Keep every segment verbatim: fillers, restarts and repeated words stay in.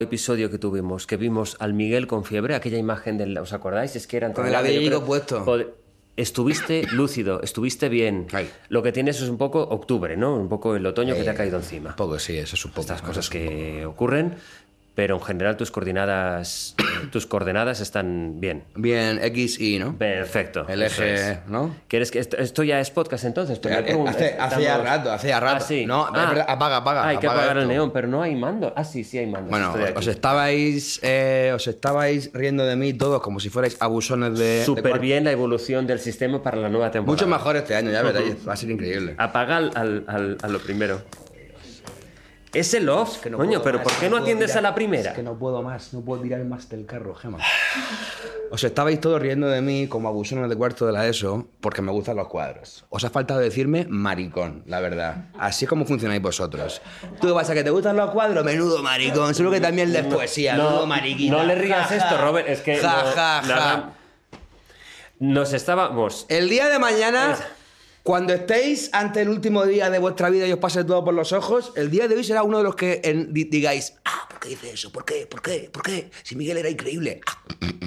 episodio que tuvimos, que vimos al Miguel con fiebre, aquella imagen del... ¿Os acordáis? Es que eran... Con el abrigo puesto. Estuviste lúcido, estuviste bien. Ay. Lo que tienes es un poco octubre, ¿no? Un poco el otoño eh, que te ha caído encima. Un poco, sí, eso es un poco. Estas cosas que ocurren, pero en general tus coordenadas, tus coordenadas están bien. Bien, X, Y, ¿no? Perfecto. El eje, es. ¿no? ¿Quieres que esto, esto ya es podcast entonces? Pero hace, hace, hace ya rato, hace ya rato. Ah, sí. No, ah, apaga, apaga. Hay que apaga apagar esto. el neón, pero no hay mando. Ah, sí, sí hay mando. Bueno, os estabais, eh, os estabais riendo de mí todos como si fuerais abusones de... Súper de bien la evolución del sistema para la nueva temporada. Mucho mejor este año, ya veréis. Va a ser increíble. Apaga al, al, al, a lo primero. Es el off, es que no coño, pero más, ¿por qué no, no atiendes tirar, a la primera? Es que no puedo más, no puedo tirar más del carro, Gemma. Os estabais todos riendo de mí como abusones de cuarto de la ESO porque me gustan los cuadros. Os ha faltado decirme maricón, la verdad. Así es como funcionáis vosotros. Tú vas a que te gustan los cuadros, menudo maricón. Seguro que también lees poesía, no, menudo mariquita. No le rías ja, esto, ja. Robert, es que... Ja, no, ja, ja. Nada, nos estábamos... El día de mañana... Cuando estéis ante el último día de vuestra vida y os pase todo por los ojos, el día de hoy será uno de los que en, di, digáis, ah, ¿por qué dice eso? ¿Por qué? ¿Por qué? ¿Por qué? Si Miguel era increíble. Ah.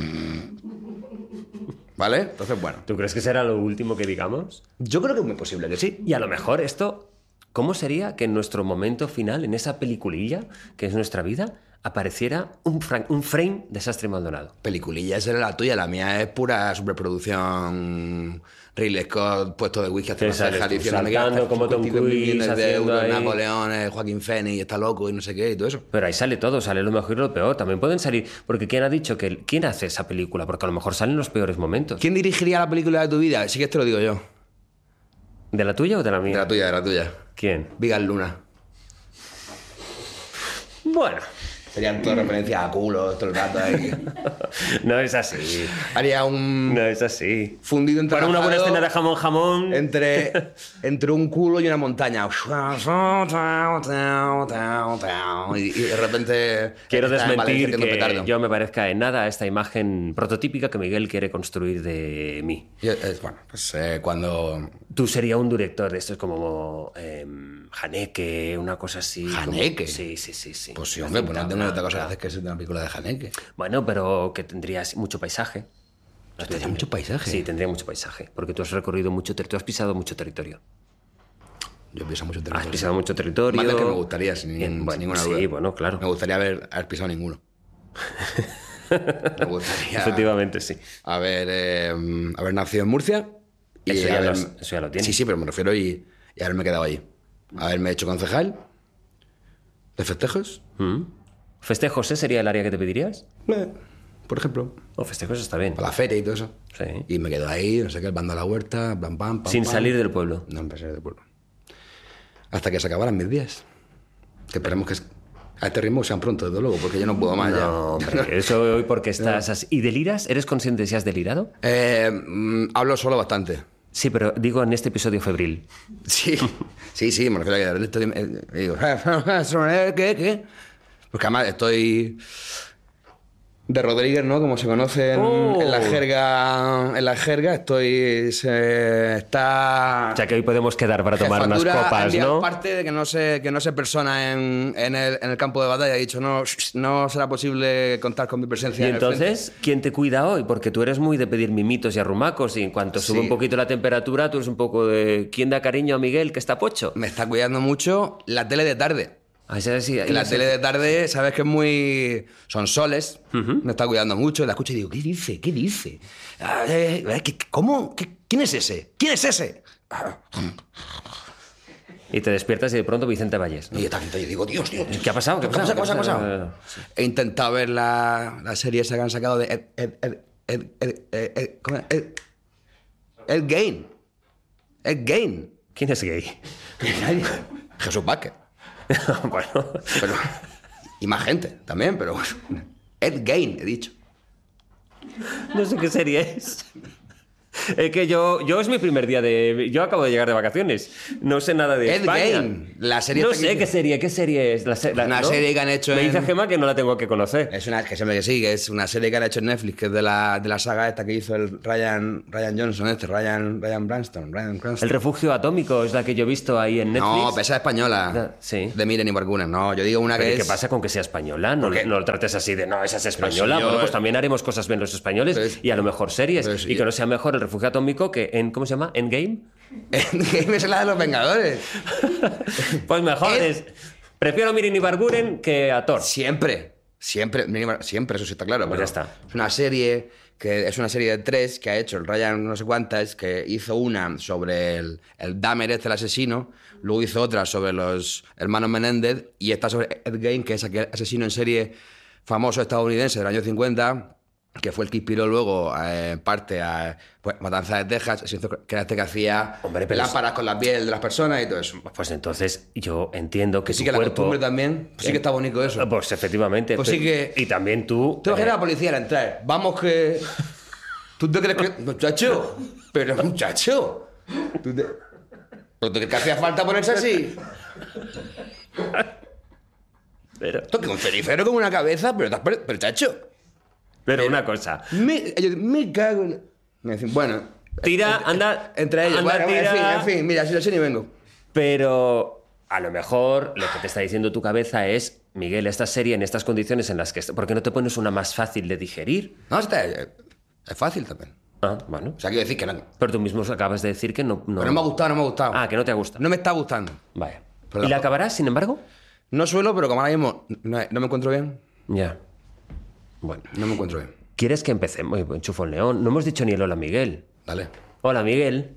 ¿Vale? Entonces, bueno. ¿Tú crees que será lo último que digamos? Yo creo que es muy posible que sí. Y a lo mejor esto, ¿cómo sería que en nuestro momento final, en esa peliculilla que es nuestra vida, apareciera un, fra- un frame de Sastre Maldonado? Peliculilla, esa era la tuya, la mía es pura superproducción. Ridley Scott, puesto de whisky hasta la ceja, diciendo saltando como Tom Cruise, de euros, ahí... Napoleón, eh, Joaquín Phoenix, está loco y no sé qué y todo eso. Pero ahí sale todo, sale lo mejor y lo peor. También pueden salir, porque ¿quién ha dicho que quién hace esa película? Porque a lo mejor salen los peores momentos. ¿Quién dirigiría la película de tu vida? Sí que esto lo digo yo. ¿De la tuya o de la mía? De la tuya, de la tuya. ¿Quién? Vigas Luna. Bueno. Serían todas referencias a culo todo el rato ahí. No es así. Haría un... No es así. Fundido entre... Para una buena escena de jamón jamón. Entre, entre un culo y una montaña. Y, y de repente... Quiero desmentir que yo me parezca en nada a esta imagen prototípica que Miguel quiere construir de mí. Y, eh, bueno, pues eh, cuando... Tú serías un director de estos como... Eh, Haneke, una cosa así. ¿Haneke? Como... Sí, sí, sí, sí. Pues sí, hombre, pues no tengo otra cosa que hacer que ser una película de Haneke. Bueno, pero que tendrías mucho paisaje. ¿Tendría mucho paisaje? Sí, tendría mucho paisaje. Porque tú has recorrido mucho territorio, tú has pisado mucho territorio. Yo he pisado mucho territorio. Has pisado mucho territorio. Más de que me gustaría, sin, Bien, bueno, sin ninguna sí, duda. Sí, bueno, claro. Me gustaría haber, haber pisado ninguno. Me gustaría... Efectivamente, sí. Haber, eh, haber nacido en Murcia. Y eso, ya haber... lo, eso ya lo tienes. Sí, sí, pero me refiero y, y haberme quedado allí. Haberme hecho concejal de festejos. ¿Mm? ¿Festejos ese sería el área que te pedirías? Eh, por ejemplo. O oh, festejos está bien. Para la feria y todo eso. Sí. Y me quedo ahí, no sé qué, el bando a la huerta, pam, pam, pam. Sin pam. salir del pueblo. No, sin salir del pueblo. Hasta que se acabaran mis días. Que esperemos que a este ritmo sean pronto, desde luego, porque yo no puedo más no, ya. Hombre, eso hoy porque estás así. ¿Y deliras? ¿Eres consciente de si has delirado? Eh, mm, hablo solo bastante. Sí, pero digo en este episodio febril. Sí, sí, sí, me refiero a que estoy, eh, digo, ¿qué, qué? Porque además estoy de Rodríguez, ¿no? Como se conoce en, oh. en la jerga, en la jerga, estoy, se, está... O sea que hoy podemos quedar para tomar unas copas, ¿no? Parte de que no se, que no se persona en, en, el, en el campo de batalla, ha dicho, no, no será posible contar con mi presencia. Y en entonces, el ¿quién te cuida hoy? Porque tú eres muy de pedir mimitos y arrumacos y en cuanto sube sí. un poquito la temperatura, tú eres un poco de... ¿Quién da cariño a Miguel que está pocho? Me está cuidando mucho la tele de tarde. Ah, sí, sí, la sí. tele de tarde, sabes que es muy... Son soles, uh-huh. Me está cuidando mucho, la escucho y digo, ¿qué dice? ¿Qué dice? Ah, eh, ¿qué, ¿Cómo? ¿Qué, ¿Quién es ese? ¿Quién es ese? Y te despiertas y de pronto Vicente Valles, ¿no? Y está y digo, Dios, Dios, Dios. ¿Qué ha pasado? ¿Qué ha pasado? ¿Qué ha pasado? ¿Qué ha pasado? Sí. He intentado ver la, la serie esa que han sacado de... Ed, Ed, Ed, Ed, Ed, Ed, Ed, ¿cómo es? Ed, Ed Gein. Ed Gein. ¿Quién es gay? Jesús Vázquez. Bueno. Pero, y más gente también, pero... Ed Gein, he dicho. No sé qué serie es. Es que yo, yo es mi primer día de... Yo acabo de llegar de vacaciones. No sé nada de España. Endgame, la serie No esta sé que- qué serie, qué serie es. La, se- la- Una ¿no? serie que han hecho Me dice en- Gemma que no la tengo que conocer. Es una que siempre que sí, que es una serie que han hecho en Netflix, que es de la, de la saga esta que hizo el Ryan, Ryan Johnson, este, Ryan, Ryan Branston, Ryan Cranston. El refugio atómico es la que yo he visto ahí en Netflix. No, pesa española. Ah, sí. De Miren y Bargunes. No, yo digo una Pero que ¿y es... ¿Qué pasa con que sea española? No, ¿Por qué? no lo trates así de, no, esa es Pero española. si yo- Bueno, pues también haremos cosas bien los españoles Pero es- y a lo mejor series. pero si y que yo- no sea mejor el refugio atómico que en, ¿cómo se llama? ¿Endgame? Endgame es la de los Vengadores. Pues mejor ¿Eh? es... Prefiero a Mirin Ibarguren que a Thor. Siempre, siempre, siempre, eso sí está claro. Pues pero ya está. Es una serie que es una serie de tres que ha hecho el Ryan no sé cuántas, que hizo una sobre el, el Dahmer este, el asesino, luego hizo otra sobre los hermanos Menéndez y esta sobre Ed Gein, que es aquel asesino en serie famoso estadounidense del año cincuenta, que fue el que inspiró luego eh, parte a pues, Matanza de Texas, que era este que hacía Hombre, pero lámparas con la piel de las personas y todo eso. Pues entonces yo entiendo que Sí tu que la cuerpo... costumbre también, pues sí que está bonito eso. Pues efectivamente. Pues sí que- Y también tú... Tú imaginas eh, a la policía al entrar. Vamos que... ¿Tú te crees que...? Muchacho. Pero muchacho. ¿Tú te... ¿Pero tú crees que hacía falta ponerse así? pero, Esto que un cenicero con una cabeza, pero estás... Pero, pero chacho. pero una cosa. Me, yo- me cago en... Me dicen, bueno... Tira, eh, anda... Entre ellos. anda, Bueno, en fin, tira. en fin. Mira, si lo sé ni vengo. Pero a lo mejor lo que te está diciendo tu cabeza es, Miguel, esta serie en estas condiciones en las que... ¿Por qué no te pones una más fácil de digerir? No, está... Es fácil también. Ah, bueno. O sea, quiero decir que no... Pero tú mismo acabas de decir que no... no... Pero no me ha gustado, no me ha gustado. Ah, que no te ha gustado. No me está gustando. Vaya. Pero ¿Y la- la acabarás, sin embargo? No suelo, pero como ahora mismo no, no me encuentro bien, Ya. Bueno. no me encuentro bien. ¿Quieres que empecemos? Uy, Enchufo el león. No hemos dicho ni el hola, Miguel. Dale. Hola, Miguel.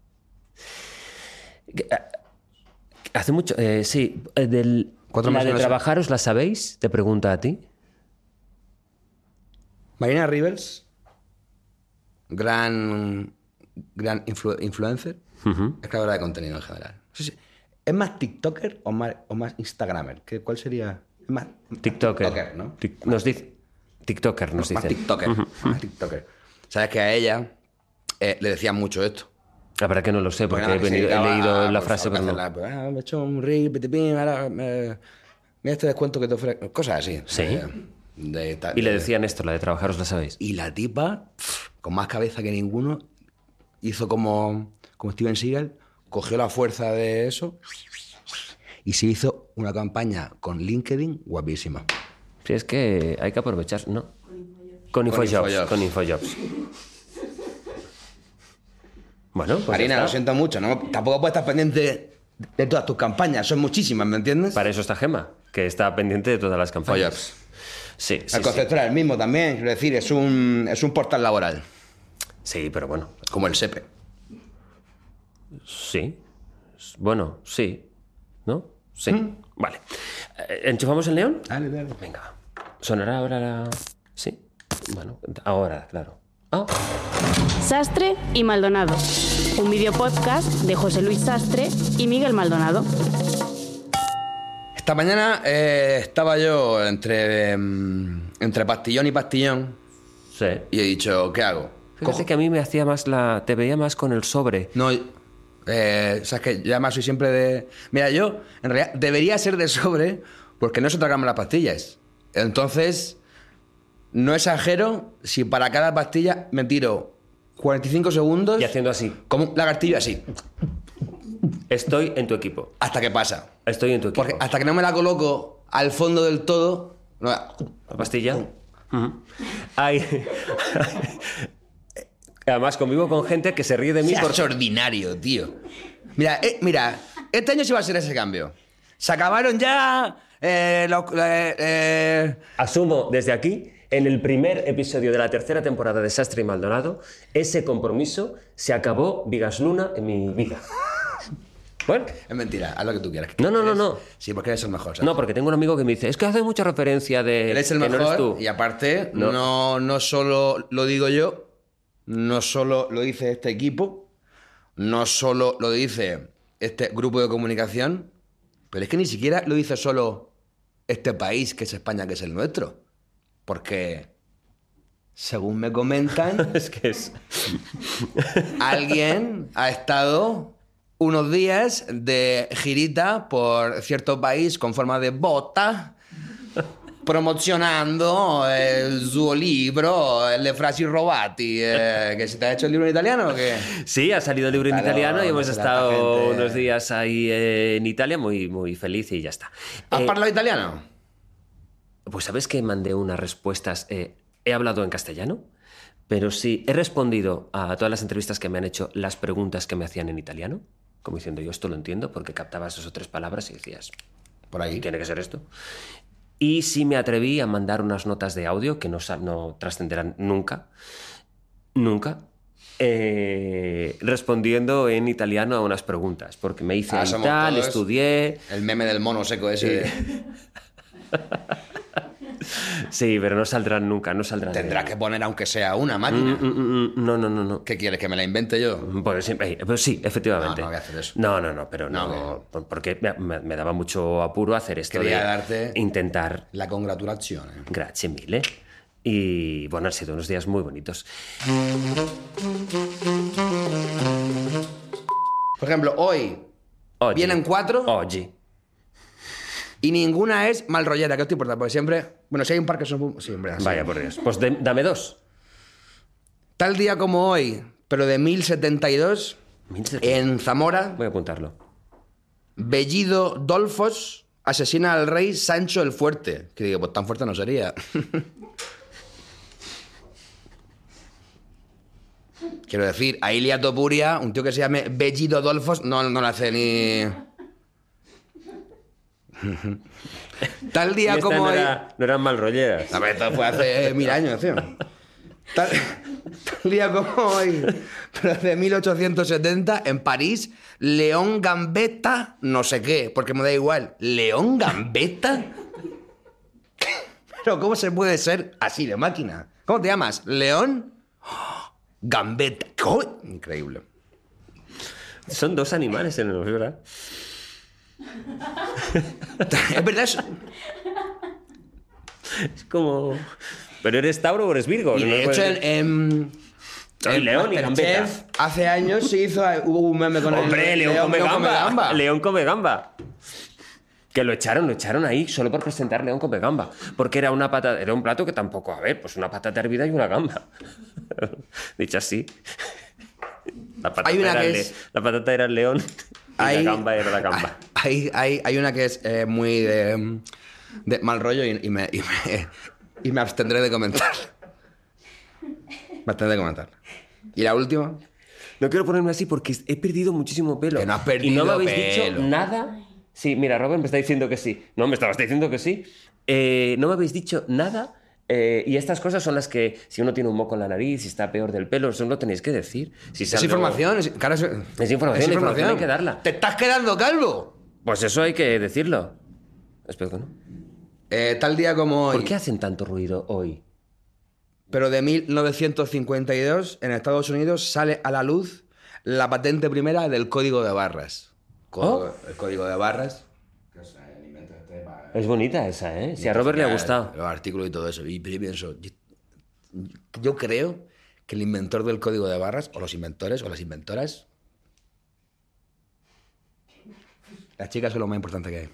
Que, ah, Hace mucho... eh, sí, eh, del... Cuatro ¿La meses de no sé. trabajaros la sabéis? Te pregunta a ti. Marina Rivers, gran, gran influ- influencer, es creadora de contenido en general. No sé si- ¿Es más TikToker o más, o más Instagramer? ¿Qué, ¿Cuál sería? Es más TikToker. ¿no? Tic- nos dice... TikToker nos Más dice. TikToker. Más TikToker. Sabes que a ella eh, le decían mucho esto. La verdad que no lo sé, porque Pues he, nada, que se venido- he dedicaba leído a, la pues, frase, a pero no. hacerla, pues, ah, me he hecho un reel, pitipín, ahora, eh, mira este descuento que te ofrece. Cosas así. Sí. De- de tal- Y le de- decían esto, la de trabajaros la sabéis. Y la tipa, pf, con más cabeza que ninguno, hizo como, como Steven Seagal, cogió la fuerza de eso y se hizo una campaña con LinkedIn guapísima. Si es que hay que aprovechar, ¿no? Con InfoJobs. InfoJobs. Con InfoJobs. Bueno, pues Marina, ya lo está. siento mucho, ¿no? Tampoco puedes estar pendiente de todas tus campañas, son muchísimas, ¿me entiendes? Para eso está Gema, que está pendiente de todas las campañas. InfoJobs. Sí, sí, El sí. concepto era el mismo también, quiero decir, es un, es un portal laboral, Sí, pero bueno. como el SEPE. Sí. Bueno, sí. ¿No? Sí. Mm. Vale. Eh, ¿Enchufamos el león? Dale, dale. Venga. va. ¿Sonará ahora la...? Sí. Bueno, ahora, claro. Ah, Sastre y Maldonado, un videopodcast de José Luis Sastre y Miguel Maldonado. Esta mañana eh, estaba yo entre, mm, entre pastillón y pastillón sí. y he dicho, ¿qué hago? Fíjate Cojo- que a mí me hacía más la... Te veía más con el sobre. No, eh, sabes que yo además soy siempre de... Mira, yo en realidad debería ser de sobre porque no se tragarme las pastillas. Entonces, no exagero si para cada pastilla me tiro cuarenta y cinco segundos Y haciendo así. como un lagartillo así, Estoy en tu equipo. hasta que pasa. Estoy en tu equipo. Porque hasta que no me la coloco al fondo del todo... no- ¿La pastilla? Ujú. Hay... Además, convivo con gente que se ríe de mí Sea por... extraordinario, tío. Mira, eh, mira, este año sí va a ser ese cambio. Se acabaron ya eh, los... eh, eh, Asumo desde aquí, en el primer episodio de la tercera temporada de Sastre y Maldonado, ese compromiso se acabó Vigas Luna en mi vida. Bueno, Es mentira, haz lo que tú quieras. No, no, no, Eres- no. Sí, porque eres el mejor, ¿sabes? no, porque tengo un amigo que me dice, es que hace mucha referencia de... Eres el que no eres mejor tú. y aparte, No. no. No, solo lo digo yo, no solo lo dice este equipo, no solo lo dice este grupo de comunicación, pero es que ni siquiera lo dice solo este país, que es España, que es el nuestro. Porque según me comentan, Es que es... alguien ha estado unos días de girita por cierto país con forma de bota, promocionando eh, su libro, Le frasi robati. Eh, ¿Que se te ha hecho el libro en italiano o qué? Sí, ha salido el libro en Claro, italiano y hemos no será estado esta gente. unos días ahí eh, en Italia muy, muy feliz y ya está. ¿Has Eh, parlato italiano? Pues sabes que mandé unas respuestas. eh, he hablado en castellano, pero sí he respondido a todas las entrevistas que me han hecho las preguntas que me hacían en italiano, como diciendo yo esto lo entiendo porque captabas dos o tres palabras y decías, Por ahí. tiene que ser esto. Y sí me atreví a mandar unas notas de audio que no, sa- no trascenderán nunca, nunca, eh, respondiendo en italiano a unas preguntas, porque me hice Ah, ahí somos tal, todos- estudié. El meme del mono seco ese. de- Sí, pero no saldrán nunca, no saldrán. Tendrás de- que poner aunque sea una Mm, máquina. mm, mm, no, no, no, no. ¿Qué quieres? ¿Que me la invente yo? Pues sí, eh, pues sí, efectivamente. No, no voy a hacer eso. No, no, no, pero no, No, por- porque me, me- me daba mucho apuro hacer esto Quería de darte- intentar. La congratulazione. Grazie mille. Y bueno, han sido unos días muy bonitos. Por ejemplo, hoy Oggi. vienen cuatro Oggi. y ninguna es mal rollera. ¿Qué te importa? Porque siempre... Bueno, si hay un par que son... Siempre así. Vaya por Dios. Pues de- dame dos. Tal día como hoy, pero de mil setenta y dos, mil setenta. en Zamora, Voy a apuntarlo. Bellido Dolfos asesina al rey Sancho el Fuerte. Que digo, pues tan fuerte no sería. Quiero decir, a Ilia Topuria, un tío que se llame Bellido Dolfos, no, no le hace ni... Tal Y día esta como no, hoy... era- no eran mal rolleras. A ver, esto fue hace mil años, tío. Tal, tal día como hoy, pero de mil ochocientos setenta, en París, León Gambetta, no sé qué, porque me da igual. ¿León Gambetta? Pero ¿cómo se puede ser así de máquina? ¿Cómo te llamas? ¿León? Gambetta. ¿Cómo? Increíble. Son dos animales en el ¿verdad? Es verdad eso. Es como... ¿Pero eres Tauro o eres Virgo? Y No de puedes- hecho, en, en, Soy en León y Masterchef, Gambetta. hace años se hizo, hubo un meme con el ¡Hombre, León, come, León gamba. León come gamba. Que lo echaron, lo echaron ahí solo por presentar León come gamba. Porque era una patata, era un plato que tampoco, a ver, pues una patata hervida y una gamba. Dicho así. La patata, Hay una era que el le- es- la patata era el león y Hay- la gamba era la gamba. Hay, hay, hay una que es eh, muy de, de mal rollo y, y me, y, me, y me abstendré de comentar. Me abstendré de comentar. ¿Y la última? No quiero ponerme así porque he perdido muchísimo pelo. Que no has y perdido no me habéis pelo. dicho nada. Sí, mira, Robert me está diciendo que sí. No, me estabas diciendo que sí. Eh, no me habéis dicho nada. eh, y estas cosas son las que, si uno tiene un moco en la nariz, si está peor del pelo, eso lo tenéis que decir. Si Es salgo- información. Es, claro, es, Es información, la información hay que darla. ¡Te estás quedando calvo! Pues eso hay que decirlo. Espero que no. Eh, tal día como hoy, ¿Por qué hacen tanto ruido hoy? pero de mil novecientos cincuenta y dos, en Estados Unidos sale a la luz la patente primera del código de barras. Código- El código de barras. Que es el invento este para- Es bonita esa, ¿eh? Si a Robert le ha gustado. Los artículos y todo eso. Y yo pienso, yo, yo creo que el inventor del código de barras, o los inventores, o las inventoras, las chicas son lo más importante que hay.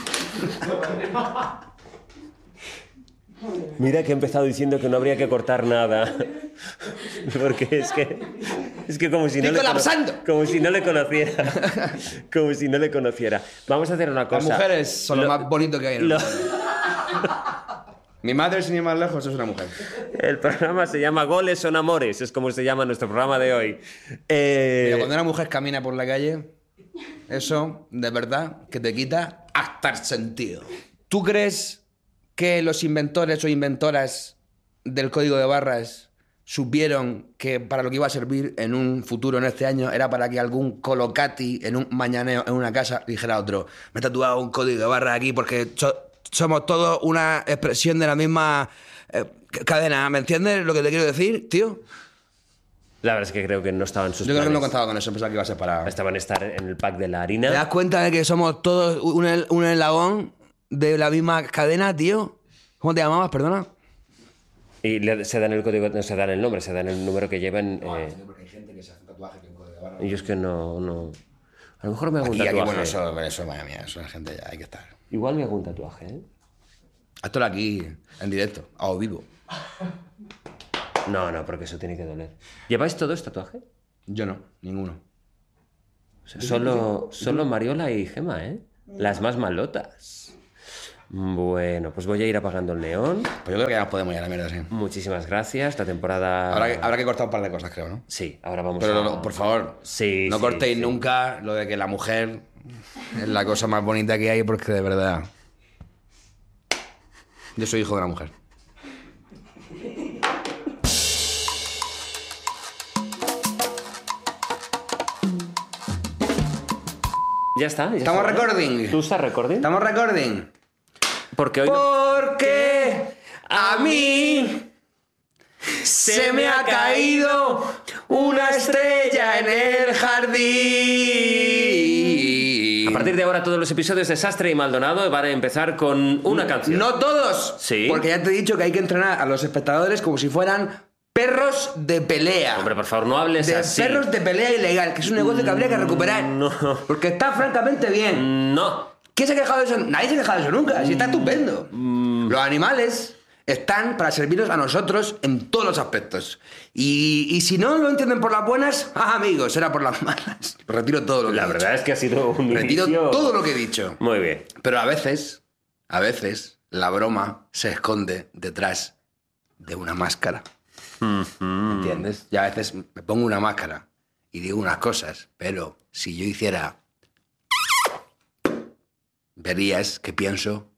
Mira que he empezado diciendo que no habría que cortar nada. Porque es que. Es que como si no ¡Estoy le cono- colapsando! Como si no le conociera. Como si no le conociera. Vamos a hacer una Las cosa. mujeres son lo, más bonito que hay en el lo- mundo. Mi madre, sin ir más lejos, es una mujer. El programa se llama Goles son amores. Es como se llama nuestro programa de hoy. Eh, Mira, cuando una mujer camina por la calle, eso, de verdad, que te quita hasta el sentido. ¿Tú crees que los inventores o inventoras del código de barras supieron que para lo que iba a servir en un futuro, en este año, era para que algún colocati en un mañaneo en una casa dijera a otro, me he tatuado un código de barras aquí porque so- somos todos una expresión de la misma eh, cadena? ¿Me entiendes lo que te quiero decir, tío? La verdad es que creo que no estaban sus Yo creo que no planes. contaba con eso, pensaba que iba a ser para... Estaban a estar en el pack de la ¿Te harina. das cuenta de que somos todos un, el- un eslabón de la misma cadena, tío? ¿Cómo te llamabas, perdona? Y le- se dan el código, no se dan el nombre, se dan el número que llevan. Eh, Porque hay gente que se hace un tatuaje que puede llevar. y yo es que no, no. A lo mejor me hago un Aquí, aquí, tatuaje. bueno, eso, eso, madre mía, eso la gente ya hay que estar. Igual me hago un tatuaje, ¿eh? Hazlo aquí, en directo, a o vivo. No, no, porque eso tiene que doler. ¿Lleváis todos tatuaje? Yo no, ninguno. O sea, solo, solo Mariola y Gema, ¿eh? Las más malotas. Bueno, pues voy a ir apagando el neón. Pues yo creo que ya nos podemos ir a la mierda, sí. Muchísimas gracias. Esta temporada... Habrá que, habrá que cortar un par de cosas, creo, ¿no? Sí, ahora vamos Pero, a... no, por favor, Sí, no sí, cortéis sí. nunca lo de que la mujer es la cosa más bonita que hay, porque de verdad... Yo soy hijo de una mujer. Ya está. Ya ¿Estamos está, ¿no? recording? ¿Tú estás recording? ¿Estamos recording? Porque hoy... no- Porque a mí se me ha caído una estrella en el jardín. A partir de ahora todos los episodios de Sastre y Maldonado van a empezar con una canción. No todos. Sí. Porque ya te he dicho que hay que entrenar a los espectadores como si fueran perros de pelea. Hombre, por favor, no hables de así. perros de pelea ilegal, que es un negocio que habría que recuperar. No. Porque está francamente bien. No. ¿Quién se ha quejado de eso? Nadie se ha quejado de eso nunca. Si está estupendo. Los animales están para servirnos a nosotros en todos los aspectos. Y, y si no lo entienden por las buenas, ah, amigos, será por las malas. Retiro todo lo que La he verdad dicho. es que ha sido un Retiro inicio... todo lo que he dicho. Muy bien. Pero a veces, a veces, la broma se esconde detrás de una máscara. ¿Entiendes? Y a veces me pongo una máscara y digo unas cosas, pero si yo hiciera... verías que pienso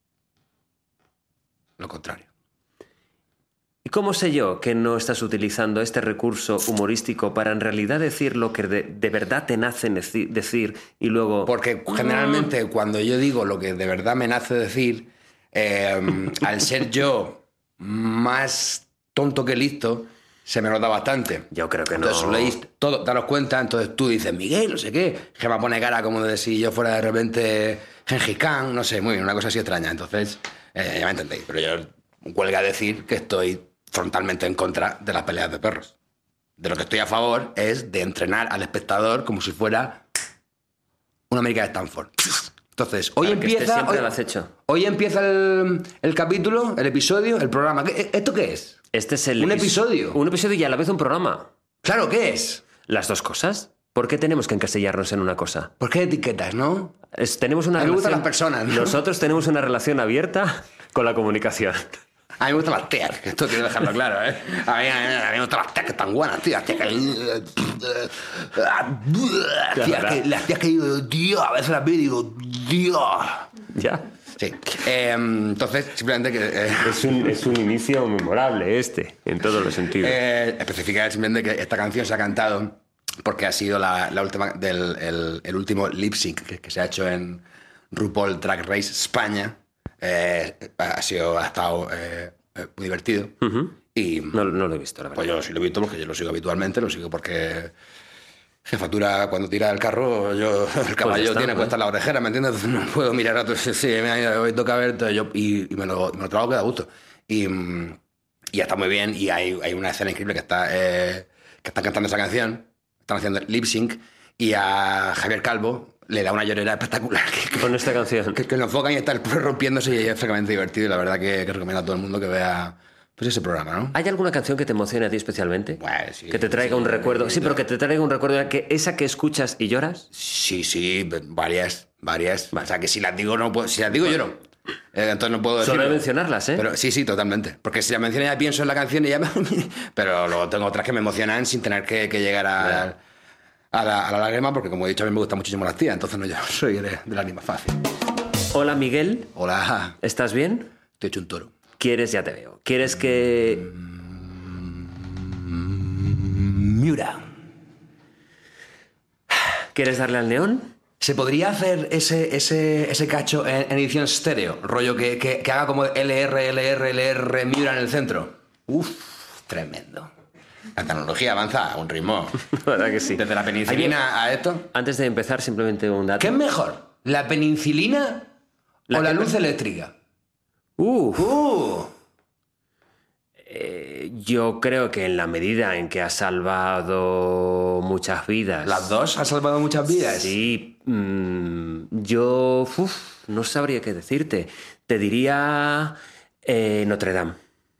lo contrario. ¿Y cómo sé yo que no estás utilizando este recurso humorístico para en realidad decir lo que de, de verdad te nace neci- decir y luego... Porque generalmente cuando yo digo lo que de verdad me nace decir, eh, al ser yo más tonto que listo, se me nota bastante. Yo creo que no. Entonces leéis todo, daros cuenta, entonces tú dices, Miguel, no sé qué, Gemma pone cara como de si yo fuera de repente Gengis Khan, no sé, muy bien, una cosa así extraña. Entonces, eh, ya me entendéis, pero yo huelga a decir que estoy frontalmente en contra de las peleas de perros. De lo que estoy a favor es de entrenar al espectador como si fuera una América de Stanford. Entonces, hoy Para que esté empieza... siempre Hoy, al acecho. hoy empieza el, el capítulo, el episodio, el programa. ¿Qué- ¿Esto qué es? Este es el... Un epis- episodio. Un episodio y a la vez un programa. Claro, ¿qué es? ¿Las dos cosas? ¿Por qué tenemos que encasillarnos en una cosa? ¿Por qué etiquetas, no? Es- tenemos una A mí me gustan relación- las personas, ¿no? Nosotros tenemos una relación abierta con la comunicación. A mí me gustan las tías, que esto quiero dejarlo claro, ¿eh? A mí, a mí- a mí me gustan las tías que están buenas, tío. Las tías que... Las tías que, las tías que digo, tío, a veces las veo y digo, tío. Ya. Sí. Eh, entonces, simplemente que... eh, Es un, es un inicio memorable este, en todos los sentidos. eh, especificar simplemente que esta canción se ha cantado porque ha sido la, la última del el, el último lip sync que, que se ha hecho en RuPaul Drag Race España. Eh, ha sido, ha estado eh, eh, muy divertido. Y No, no lo he visto, la verdad. pues yo sí lo he visto porque yo lo sigo habitualmente, lo sigo porque jefatura cuando tira el carro, yo el caballo está, tiene ¿eh? puesta la orejera, ¿me entiendes? Entonces no puedo mirar a otros. Sí, sí, me hoy toca ver, entonces yo, y, y me, lo, me lo trago que da gusto. Y, mm, y está muy bien y hay, hay una escena increíble que está eh, que están cantando esa canción, están haciendo lip sync y a Javier Calvo le da una llorera espectacular. Que, Con esta canción. que, que lo enfocan y está el perro rompiéndose y es francamente divertido y la verdad que, que recomiendo a todo el mundo que vea pues ese programa, ¿no? ¿Hay alguna canción que te emocione a ti especialmente? Bueno, sí, que te traiga sí, un recuerdo. Sí, no. pero que te traiga un recuerdo que esa que escuchas y lloras. Sí, sí, varias, varias. O sea, que si las digo, no puedo, si las digo, lloro. Eh, entonces no puedo decirlo. Solo de mencionarlas, ¿eh? Pero sí, sí, totalmente. Porque si las menciono ya pienso en la canción y ya... Pero luego tengo otras que me emocionan sin tener que, que llegar a, a, la, a la lágrima, porque como he dicho, a mí me gustan muchísimo las tías, entonces no, yo soy de, de lágrima fácil. Hola, Miguel. Hola, ¿Estás bien? estoy hecho un toro. ¿Quieres? Ya te veo. ¿Quieres que...? Miura. ¿Quieres darle al neón? ¿Se podría hacer ese, ese, ese cacho en, en edición estéreo? Rollo que, que, que haga como L R, L R, L R, Miura en el centro. Uf, tremendo. La tecnología avanza a un ritmo. La verdad que sí. Desde la penicilina a esto. Antes de empezar, simplemente un dato. ¿Qué es mejor? ¿La penicilina La o la que- luz eléctrica? Uf, ¡Uh! yo creo que en la medida en que ha salvado muchas vidas... ¿Las dos han salvado muchas vidas? Sí, mmm, yo uf, no sabría qué decirte. Te diría eh, Notre Dame.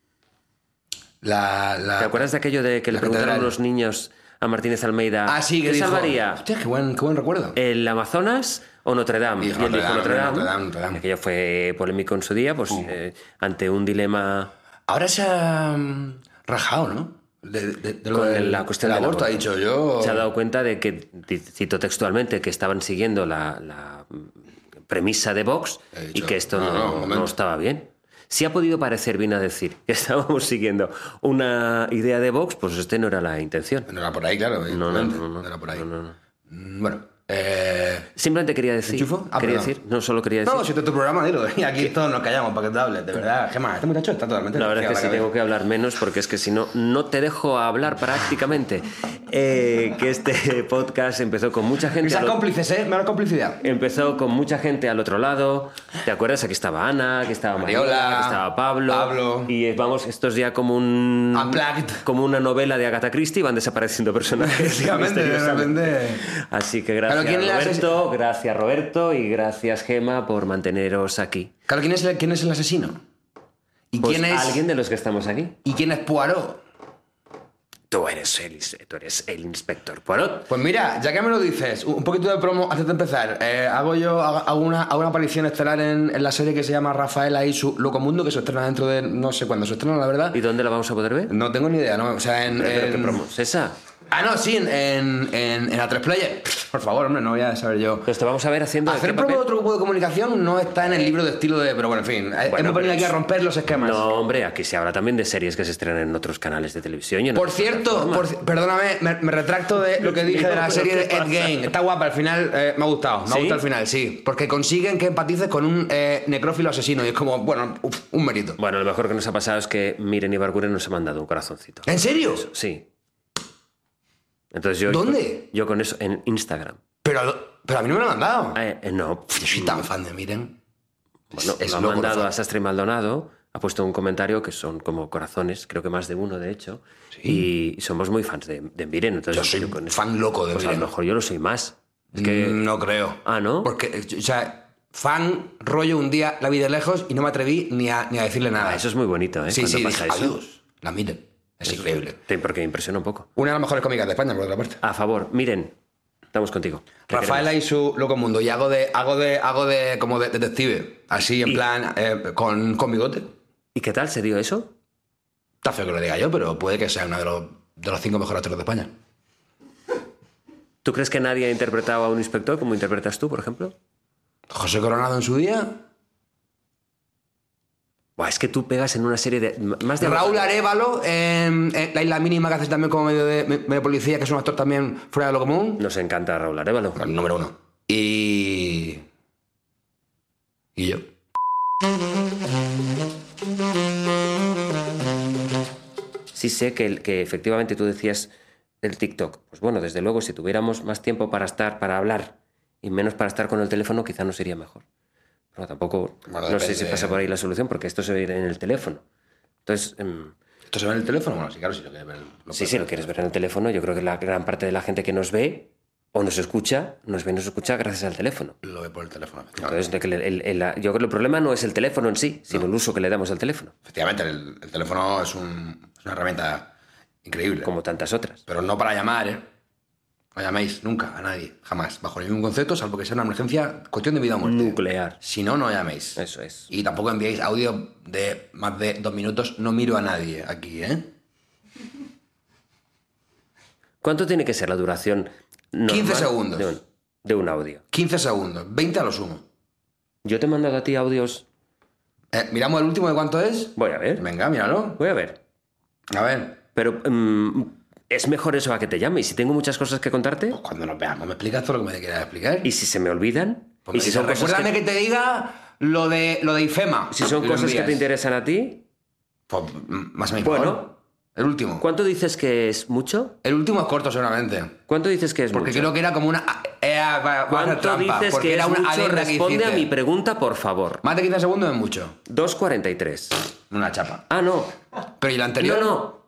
La, la, ¿Te acuerdas de aquello de que le preguntaron catedral. a los niños a Martínez Almeida Ah, sí, que ¿qué dijo, salvaría? Hostia, qué buen, qué buen recuerdo. ¿El Amazonas o Notre Dame? Y dijo y él Notre dijo Dame, Notre Dame. Notre Dame, Notre Dame. Aquello fue polémico en su día, pues Uh. eh, ante un dilema Ahora se ha mm, rajado, ¿no? De, de, de lo con del- la cuestión del del aborto. Ha aborto. dicho yo... Se ha dado cuenta de que, cito textualmente, que estaban siguiendo la, la premisa de Vox He y dicho, que esto no, no, no, un no, momento. estaba bien. Si ha podido parecer bien a decir que estábamos siguiendo una idea de Vox, pues este no era la intención. No era por ahí, claro. No, no, evidentemente, no, no, era por ahí. no, no, no. Mm, Bueno, eh... Simplemente quería decir... ¿Enchufo? Ah, quería perdón. decir, no solo quería decir... No, si este es tu programa, dilo. Y aquí todos nos callamos para que te hables. De verdad, Gemma, este muchacho está totalmente... La verdad es que sí desquiciado tengo la que hablar menos porque es que si no, no te dejo hablar prácticamente. Eh, que este podcast empezó con mucha gente... cabeza. al Esas o- cómplices, ¿eh? Menos complicidad. Empezó con mucha gente al otro lado. ¿Te acuerdas? Aquí estaba Ana, aquí estaba Mariola, Mariola, aquí estaba Pablo. Pablo. Y eh, vamos, esto es ya como un... Unplugged. Como una novela de Agatha Christie, van desapareciendo personajes. Efectivamente, de misteriosamente. repente... Así que gracias Pero ¿quién le hace- Roberto, gracias Roberto y gracias Gema por manteneros aquí. Claro, ¿quién es el, quién es el asesino? ¿Y Pues quién es... alguien de los que estamos aquí. ¿Y quién es Poirot? Tú eres el, tú eres el inspector Poirot. Pues mira, ya que me lo dices, un poquito de promo antes de empezar. Eh, hago yo hago hago una, hago una aparición estelar en, en la serie que se llama Rafaela y su Locomundo, que se estrena dentro de... No sé cuándo se estrena, la verdad. ¿Y dónde la vamos a poder ver? No tengo ni idea, ¿no? O sea, en... ¿Pero, pero en- qué promo es esa? Ah, no, sí, en, en, en, en A tres Player. Por favor, hombre, no voy a saber yo. Pues te vamos a ver haciendo... Hacer ¿qué promo de papel? otro grupo de comunicación no está en el libro de estilo de... Pero bueno, en fin, Bueno, hemos venido pero aquí a es- romper los esquemas. No, hombre, aquí se habla también de series que se estrenan en otros canales de televisión. y en Por otras cierto, plataformas. por ci- perdóname, me, me retracto de lo que dije de la Pero, serie de ¿qué Ed pasa? Gein. Está guapa, al final eh, me ha gustado. Me ha ¿Sí? gustado al final, sí. Porque consiguen que empatices con un eh, necrófilo asesino y es como, bueno, uf, un mérito. Bueno, lo mejor que nos ha pasado es que Miren Ibarguren nos ha mandado un corazoncito. ¿En serio? Sí. Entonces yo... ¿Dónde? Yo con eso en Instagram. Pero, pero a mí no me lo han mandado. Eh, eh, no. Yo soy tan fan de Miren. Bueno, Es lo ha loco, mandado fan. a Sastre Maldonado, ha puesto un comentario que son como corazones, creo que más de uno de hecho, y somos muy fans de, de Miren. Entonces, Yo soy con eso- fan loco de pues a Miren. lo mejor yo lo soy más. Es que... Mm, No creo. Ah, ¿no? Porque, eh, o sea, fan, rollo un día, la vi de lejos y no me atreví ni a, ni a decirle nada. Ah, eso es muy bonito, ¿eh? Sí, Cuando sí, pasa dije, eso. adiós. La Miren. Es increíble. Sí, porque impresiona un poco. Una de las mejores cómicas de España, por otra parte. A favor, Miren, estamos contigo. Te Rafaela queremos. y su Locomundo. Y hago de, hago de, hago de como de detective. Así, en Y- plan, eh, con, con bigote. ¿Y qué tal se dio eso? Está feo que lo diga yo, pero puede que sea uno de los, de los cinco mejores actores de España. ¿Tú crees que nadie ha interpretado a un inspector como interpretas tú, por ejemplo? José Coronado en su día. Buah, es que tú pegas en una serie de... Más de Raúl Arévalo en, en La Isla Mínima, que hace también como medio de, medio policía, que es un actor también fuera de lo común. Nos encanta Raúl Arévalo. El número uno. Y... Y yo. Sí sé que, el- que efectivamente tú decías el TikTok. Pues bueno, desde luego, si tuviéramos más tiempo para estar, para hablar y menos para estar con el teléfono, quizá no sería mejor. Pero tampoco, Bueno, no sé depende. si pasa por ahí la solución, porque esto se ve en el teléfono. Entonces, em, ¿Esto se ve en el teléfono? Bueno, sí, claro, si lo quieres ver. lo sí, puedes sí, lo quieres ver en el teléfono. Yo creo que la gran parte de la gente que nos ve o nos escucha, nos ve y nos escucha gracias al teléfono. Lo ve por el teléfono. Entonces, de que el- el- el- la- yo creo que el problema no es el teléfono en sí, sino el uso que le damos al teléfono, Efectivamente, el, el teléfono es, un- es una herramienta increíble. como tantas otras. Pero no para llamar, ¿eh? No llaméis nunca a nadie, jamás, bajo ningún concepto, salvo que sea una emergencia, cuestión de vida o muerte. Nuclear. Si no, no llaméis. Eso es. Y tampoco enviéis audio de más de dos minutos. No miro a nadie aquí, ¿eh? ¿Cuánto tiene que ser la duración normal quince segundos. de un, de un audio? quince segundos, veinte a lo sumo. Yo te he mandado a ti audios. Eh, ¿Miramos el último de cuánto es? Voy a ver. Venga, míralo. Voy a ver. A ver, Pero mm, es mejor eso a que te llame. Y si tengo muchas cosas que contarte, pues cuando nos veamos, ¿me explicas todo lo que me quieras explicar? y si se me olvidan, Pues y me si dices, son cosas, recuérdame que, que... te diga lo de, lo de IFEMA. si son Y lo cosas que envías. te interesan a ti, Pues mm, más o menos. Bueno. El último. ¿cuánto dices que es mucho? El último es corto, seguramente. ¿Cuánto dices que es Porque mucho? creo que era como una... Eh, va- va a hacer ¿Cuánto trampa, dices porque que era es una mucho? adenda que Responde a hiciste. mi pregunta, por favor. Más de quince segundos es mucho. dos cuarenta y tres. Una chapa. Ah, no. Pero ¿y la anterior? No, no.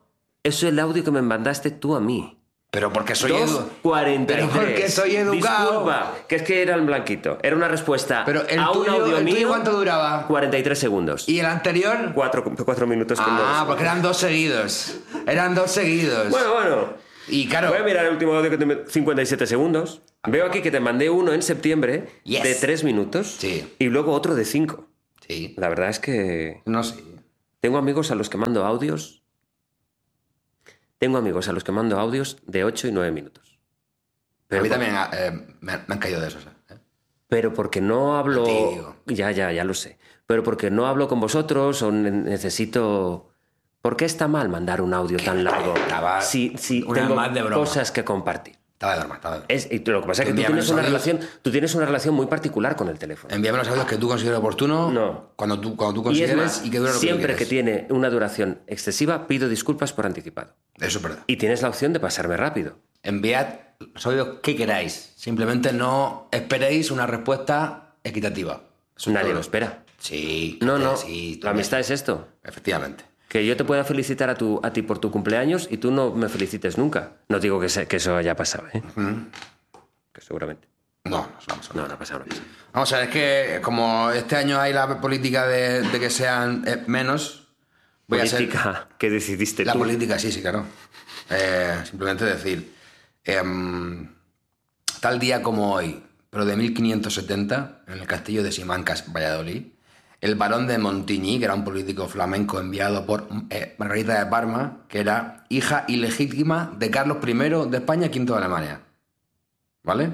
Eso es el audio que me mandaste tú a mí. Pero porque soy dos edu... cuarenta y tres. Pero porque soy educado. Disculpa, que es que era en blanquito. Era una respuesta Pero el a un tuyo, audio el tuyo mío. ¿cuánto duraba? cuarenta y tres segundos. ¿Y el anterior? Cuatro, cuatro minutos con Ah, dos. porque eran dos seguidos. Eran dos seguidos. Bueno, bueno. Y claro... Voy a mirar el último audio que te... cincuenta y siete segundos. Veo aquí que te mandé uno en septiembre Yes. de tres minutos. Sí. Y luego otro de cinco. Sí. La verdad es que... No sé. Tengo amigos a los que mando audios... Tengo amigos a los que mando audios de ocho y nueve minutos. Pero a mí por- también eh, me, han- me han caído de esos. ¿eh? Pero porque no hablo... A ti, digo. Ya, ya, ya lo sé. Pero porque no hablo con vosotros o ne- necesito... ¿Por qué está mal mandar un audio tan largo Estaba si, si una tengo más de broma. cosas que compartir? Estaba de broma, estaba de broma. Es, y lo que pasa es que tú Envíame tienes, los una audios. relación, tú tienes una relación muy particular con el teléfono. Envíame los audios que tú consideres oportuno. No. Cuando tú, cuando tú Y es consideres más, y, que dure lo siempre que, que tú tiene una duración excesiva, pido disculpas por anticipado. quieras. Eso es verdad. Y tienes la opción de pasarme rápido. Enviad los audios que queráis. Simplemente no esperéis una respuesta equitativa. Eso es Nadie todo. lo espera. Sí. No, eh, no. sí, La amistad es esto. Efectivamente. Que yo te pueda felicitar a, tu, a ti por tu cumpleaños y tú no me felicites nunca. No digo que, se- que eso haya pasado, ¿eh? Que seguramente. No, no, no, no. No, no ha pasado, no ha pasado. Vamos a ver, es que como este año hay la política de, de que sean eh, menos, voy a ser... Política que decidiste La tú. política, sí, sí, claro. Eh, simplemente decir, em, tal día como hoy, pero de mil quinientos setenta, en el castillo de Simancas, Valladolid, el barón de Montigny, que era un político flamenco enviado por eh, Margarita de Parma, que era hija ilegítima de Carlos primero de España, quinto de Alemania. ¿Vale?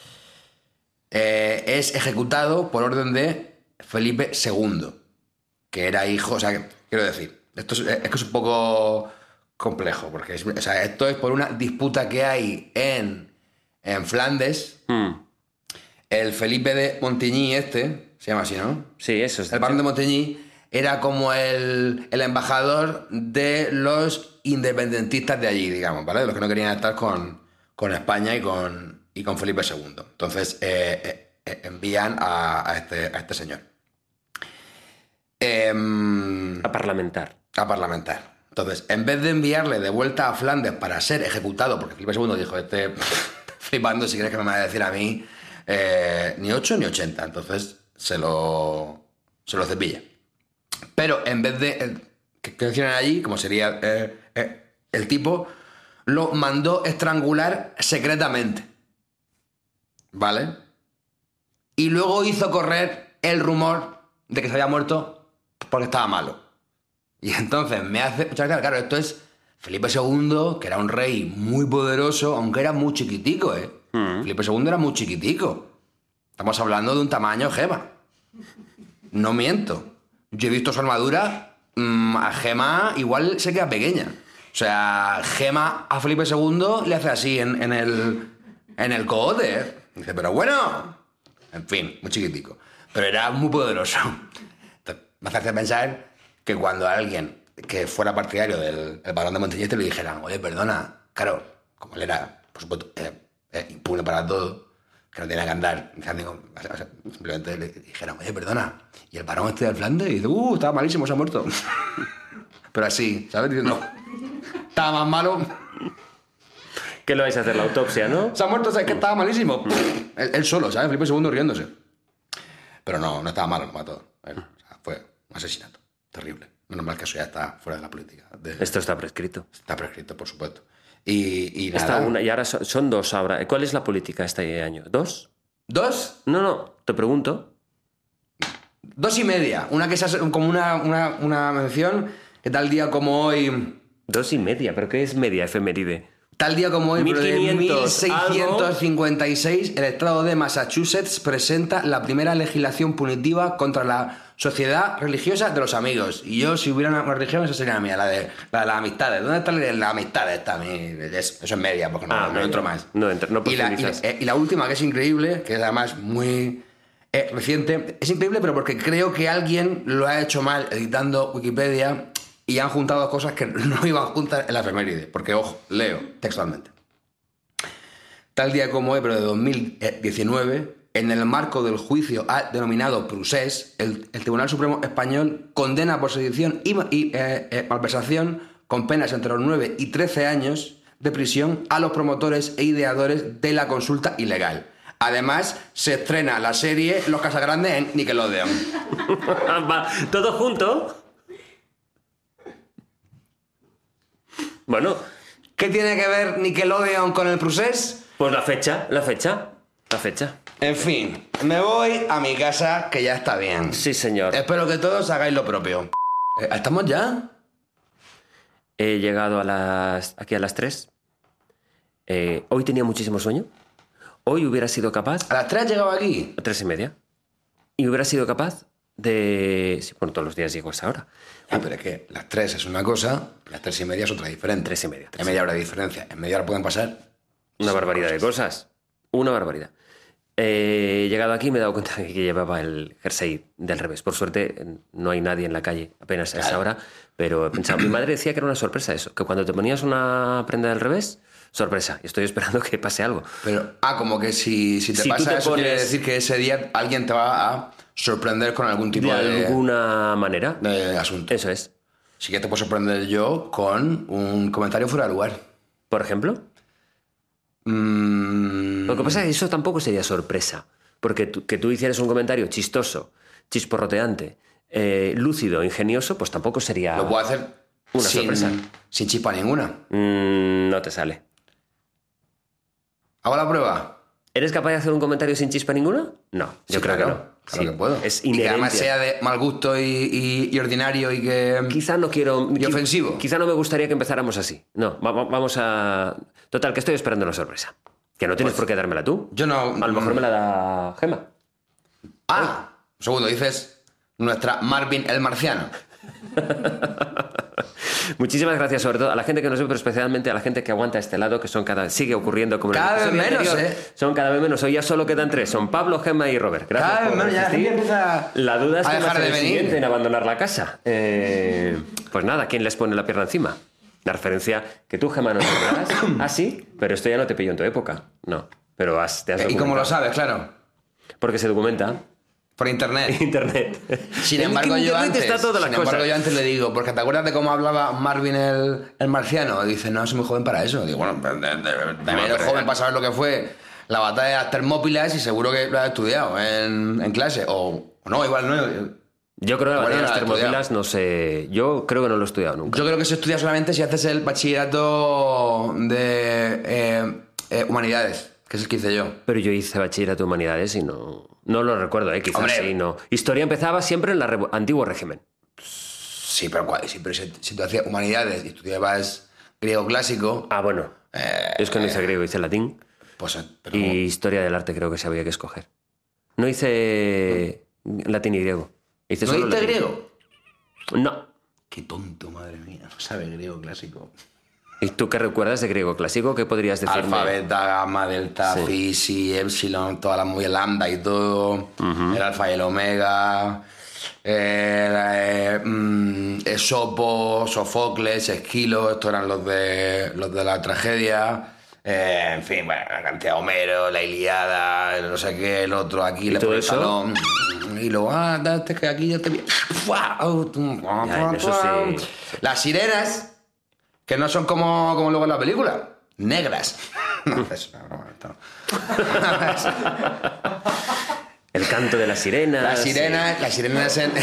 Eh, es ejecutado por orden de Felipe segundo, que era hijo, o sea, que- quiero decir, esto es, es que es un poco complejo, porque es- o sea, esto es por una disputa que hay en, en Flandes. Mm. El Felipe de Montigny este, se llama así, ¿no? Sí, eso es. El barón de Montigny era como el, el embajador de los independentistas de allí, digamos, ¿vale? De los que no querían estar con, con España y con, y con Felipe segundo. Entonces eh, eh, eh, envían a, a este, a este señor. Em, A parlamentar. a parlamentar. Entonces, en vez de enviarle de vuelta a Flandes para ser ejecutado, porque Felipe segundo dijo, este flipando, si crees que me va a decir a mí, eh, ni ocho ni ochenta. Entonces, se lo, se lo cepilla. Pero en vez de eh, que, que lo hicieran allí, como sería eh, eh, el tipo, lo mandó estrangular secretamente. ¿Vale? Y luego hizo correr el rumor de que se había muerto porque estaba malo. Y entonces me hace mucha gracia, claro, esto es Felipe segundo, que era un rey muy poderoso, aunque era muy chiquitico, ¿eh? Mm. Felipe segundo era muy chiquitico. Estamos hablando de un tamaño Gema. No miento. Yo he visto su armadura, mmm, a Gema igual se queda pequeña. O sea, Gema a Felipe segundo le hace así en, en el, en el cogote, ¿eh? Dice, pero bueno... En fin, muy chiquitico. Pero era muy poderoso. Entonces, me hace pensar que cuando alguien que fuera partidario del el barón de Montigny le dijeran, oye, perdona, claro, como él era, por supuesto, eh, eh, impune para todo, que no tenía que andar, o sea, simplemente le dijeran, oye, perdona, y el barón este del Flandes, y dice, uh, estaba malísimo, se ha muerto. Pero así, ¿sabes? Diciendo, estaba más malo... ¿Qué lo vais a hacer? La autopsia, ¿no? Se ha muerto, ¿sabes? Que estaba malísimo. él, él solo, ¿sabes? Felipe segundo riéndose. Pero no, no estaba malo, lo mató. Él, o sea, fue un asesinato. Terrible. Menos mal que eso ya está fuera de la política. De- Esto está prescrito. Está prescrito, por supuesto. Y, y nada. Está una, y ahora son, son dos ahora. ¿Cuál es la política este año? ¿Dos? Dos, No, no, te pregunto. dos y media. Una que es como una, una, una mención que tal día como hoy... Dos y media, ¿pero qué es media efeméride? Tal día como hoy, pero de mil mil quinientos seiscientos cincuenta y seis, el estado de Massachusetts presenta la primera legislación punitiva contra la sociedad religiosa de los amigos. Y yo, si hubiera una religión, esa sería la mía, la de, la de las amistades. ¿Dónde está la amistad esta? Mi- Eso es media, porque no, Ah, no media. entro más. No entra- no y, la, y, la, profundizas. eh, y la última, que es increíble, que es además muy eh, reciente, es increíble, pero porque creo que alguien lo ha hecho mal editando Wikipedia y han juntado dos cosas que no iban juntas en la efeméride. Porque, ojo, leo textualmente. Tal día como hoy, pero de dos mil diecinueve, en el marco del juicio al denominado Procés, el, el Tribunal Supremo Español condena por sedición y, y, eh, eh, malversación con penas entre los nueve y trece años de prisión a los promotores e ideadores de la consulta ilegal. Además, se estrena la serie Los Casagrandes en Nickelodeon. Va, ¿todo junto? Bueno. ¿Qué tiene que ver Nickelodeon con el procés? Pues la fecha, la fecha, la fecha. En fin, me voy a mi casa, que ya está bien. Sí, señor. Espero que todos hagáis lo propio. Eh, ¿Estamos ya? He llegado a las, aquí a las tres. Eh, hoy tenía muchísimo sueño. Hoy hubiera sido capaz... ¿A las tres has llegado aquí? A tres y media. Y hubiera sido capaz de... Sí, bueno, todos los días llego a esa hora. Ah, pero es que las tres es una cosa, las tres y media es otra diferente. Tres y media. Hay media hora de diferencia. En media hora pueden pasar... Una barbaridad de cosas. Una barbaridad. He llegado aquí y me he dado cuenta de que llevaba el jersey del revés. Por suerte, no hay nadie en la calle apenas a esa hora, pero he pensado... Mi madre decía que era una sorpresa eso, que cuando te ponías una prenda del revés... Sorpresa, y estoy esperando que pase algo. Pero, ah, como que si, si te Si tú pasa te eso, pones- quiere decir que ese día alguien te va a sorprender con algún tipo De de, alguna manera. de asunto. Eso es. Sí que te puedo sorprender yo con un comentario fuera de lugar. Por ejemplo. Mm, Lo que pasa es que eso tampoco sería sorpresa. Porque tú- que tú hicieras un comentario chistoso, chisporroteante, eh, lúcido, ingenioso, pues tampoco sería... lo puedo hacer Una sin, sorpresa. sin chispa ninguna. Mm, no te sale. ¿Hago la prueba? ¿Eres capaz de hacer un comentario sin chispa ninguna? No, yo Sí, creo claro, que no. Claro Sí, que puedo. Es y que inherente. además sea de mal gusto y, y- y ordinario y que... Quizá no quiero... Y ofensivo. Quizá no me gustaría que empezáramos así. No, va- va- vamos a... Total, que estoy esperando una sorpresa. Que no tienes por qué dármela tú. Yo no... A lo mejor me la da Gema. Ah, un segundo, dices nuestra Marvin el Marciano. Muchísimas gracias, sobre todo a la gente que nos ve, pero especialmente a la gente que aguanta a este lado, que son cada sigue ocurriendo como en el Cada vez episodio menos, anterior. ¿eh? Son cada vez menos. Hoy ya solo quedan tres. Son Pablo, Gemma y Robert. Gracias Cada vez por menos, ya la resistir. gente empieza La duda es a que dejar de el venir. siguiente en abandonar la casa. Eh, pues nada, ¿quién les pone la pierna encima? La referencia que tú, Gemma, no te acuerdas. Ah, sí, pero esto ya no te pilló en tu época. No, pero has, te has ¿Y cómo documentado. lo sabes? Claro. Porque se documenta. Por internet. Internet. Sin En embargo, yo Internet antes, está todas las sin embargo, cosas. yo antes le digo, porque ¿te acuerdas de cómo hablaba Marvin el, el Marciano? Dice, no, soy muy joven para eso. Digo, bueno, de, de, de, de menos pero- joven para saber lo que fue la batalla de las Termópilas y seguro que lo has estudiado en, en clase. O, o no, igual no. Yo creo que Bueno, las no, termopilas no sé. Yo creo que no lo he estudiado nunca. Yo creo que se estudia solamente si haces el bachillerato de eh, eh, humanidades, que es el que hice yo. Pero yo hice bachillerato de humanidades y no, no lo recuerdo, ¿eh? Quizás Hombre. sí, no. Historia empezaba siempre en el revo- antiguo régimen. Sí, pero, ¿cuál? Sí, pero si, si tú hacías humanidades y estudiabas griego clásico, Ah, bueno. eh, Yo es que no hice griego, hice latín. pues... eh, Pero Y historia del arte creo que se había que escoger. No hice latín y griego. Hice ¿no solo diste latín. griego? No. Qué tonto, madre mía. No sabe griego clásico. ¿Y tú qué recuerdas de griego clásico? ¿Qué podrías decirme? Alfa, beta, gamma, delta, Sí. phi, psi, epsilon, todas las muy lambda y todo. El alfa y el omega. Eh, eh, mm, Esopo, Sofocles, Esquilo, estos eran los de, los de la tragedia. Eh, en fin, bueno, la cantidad de Homero, la Iliada, el no sé qué, el otro, aquí le todo pone el eso? talón. Y luego, ah, date que aquí ya te vi. Ya, en eso sí. Las sirenas, que no son como, como luego en la película, negras. No, es una broma, esto. El canto de las sirenas. Las sirenas, las sirenas en...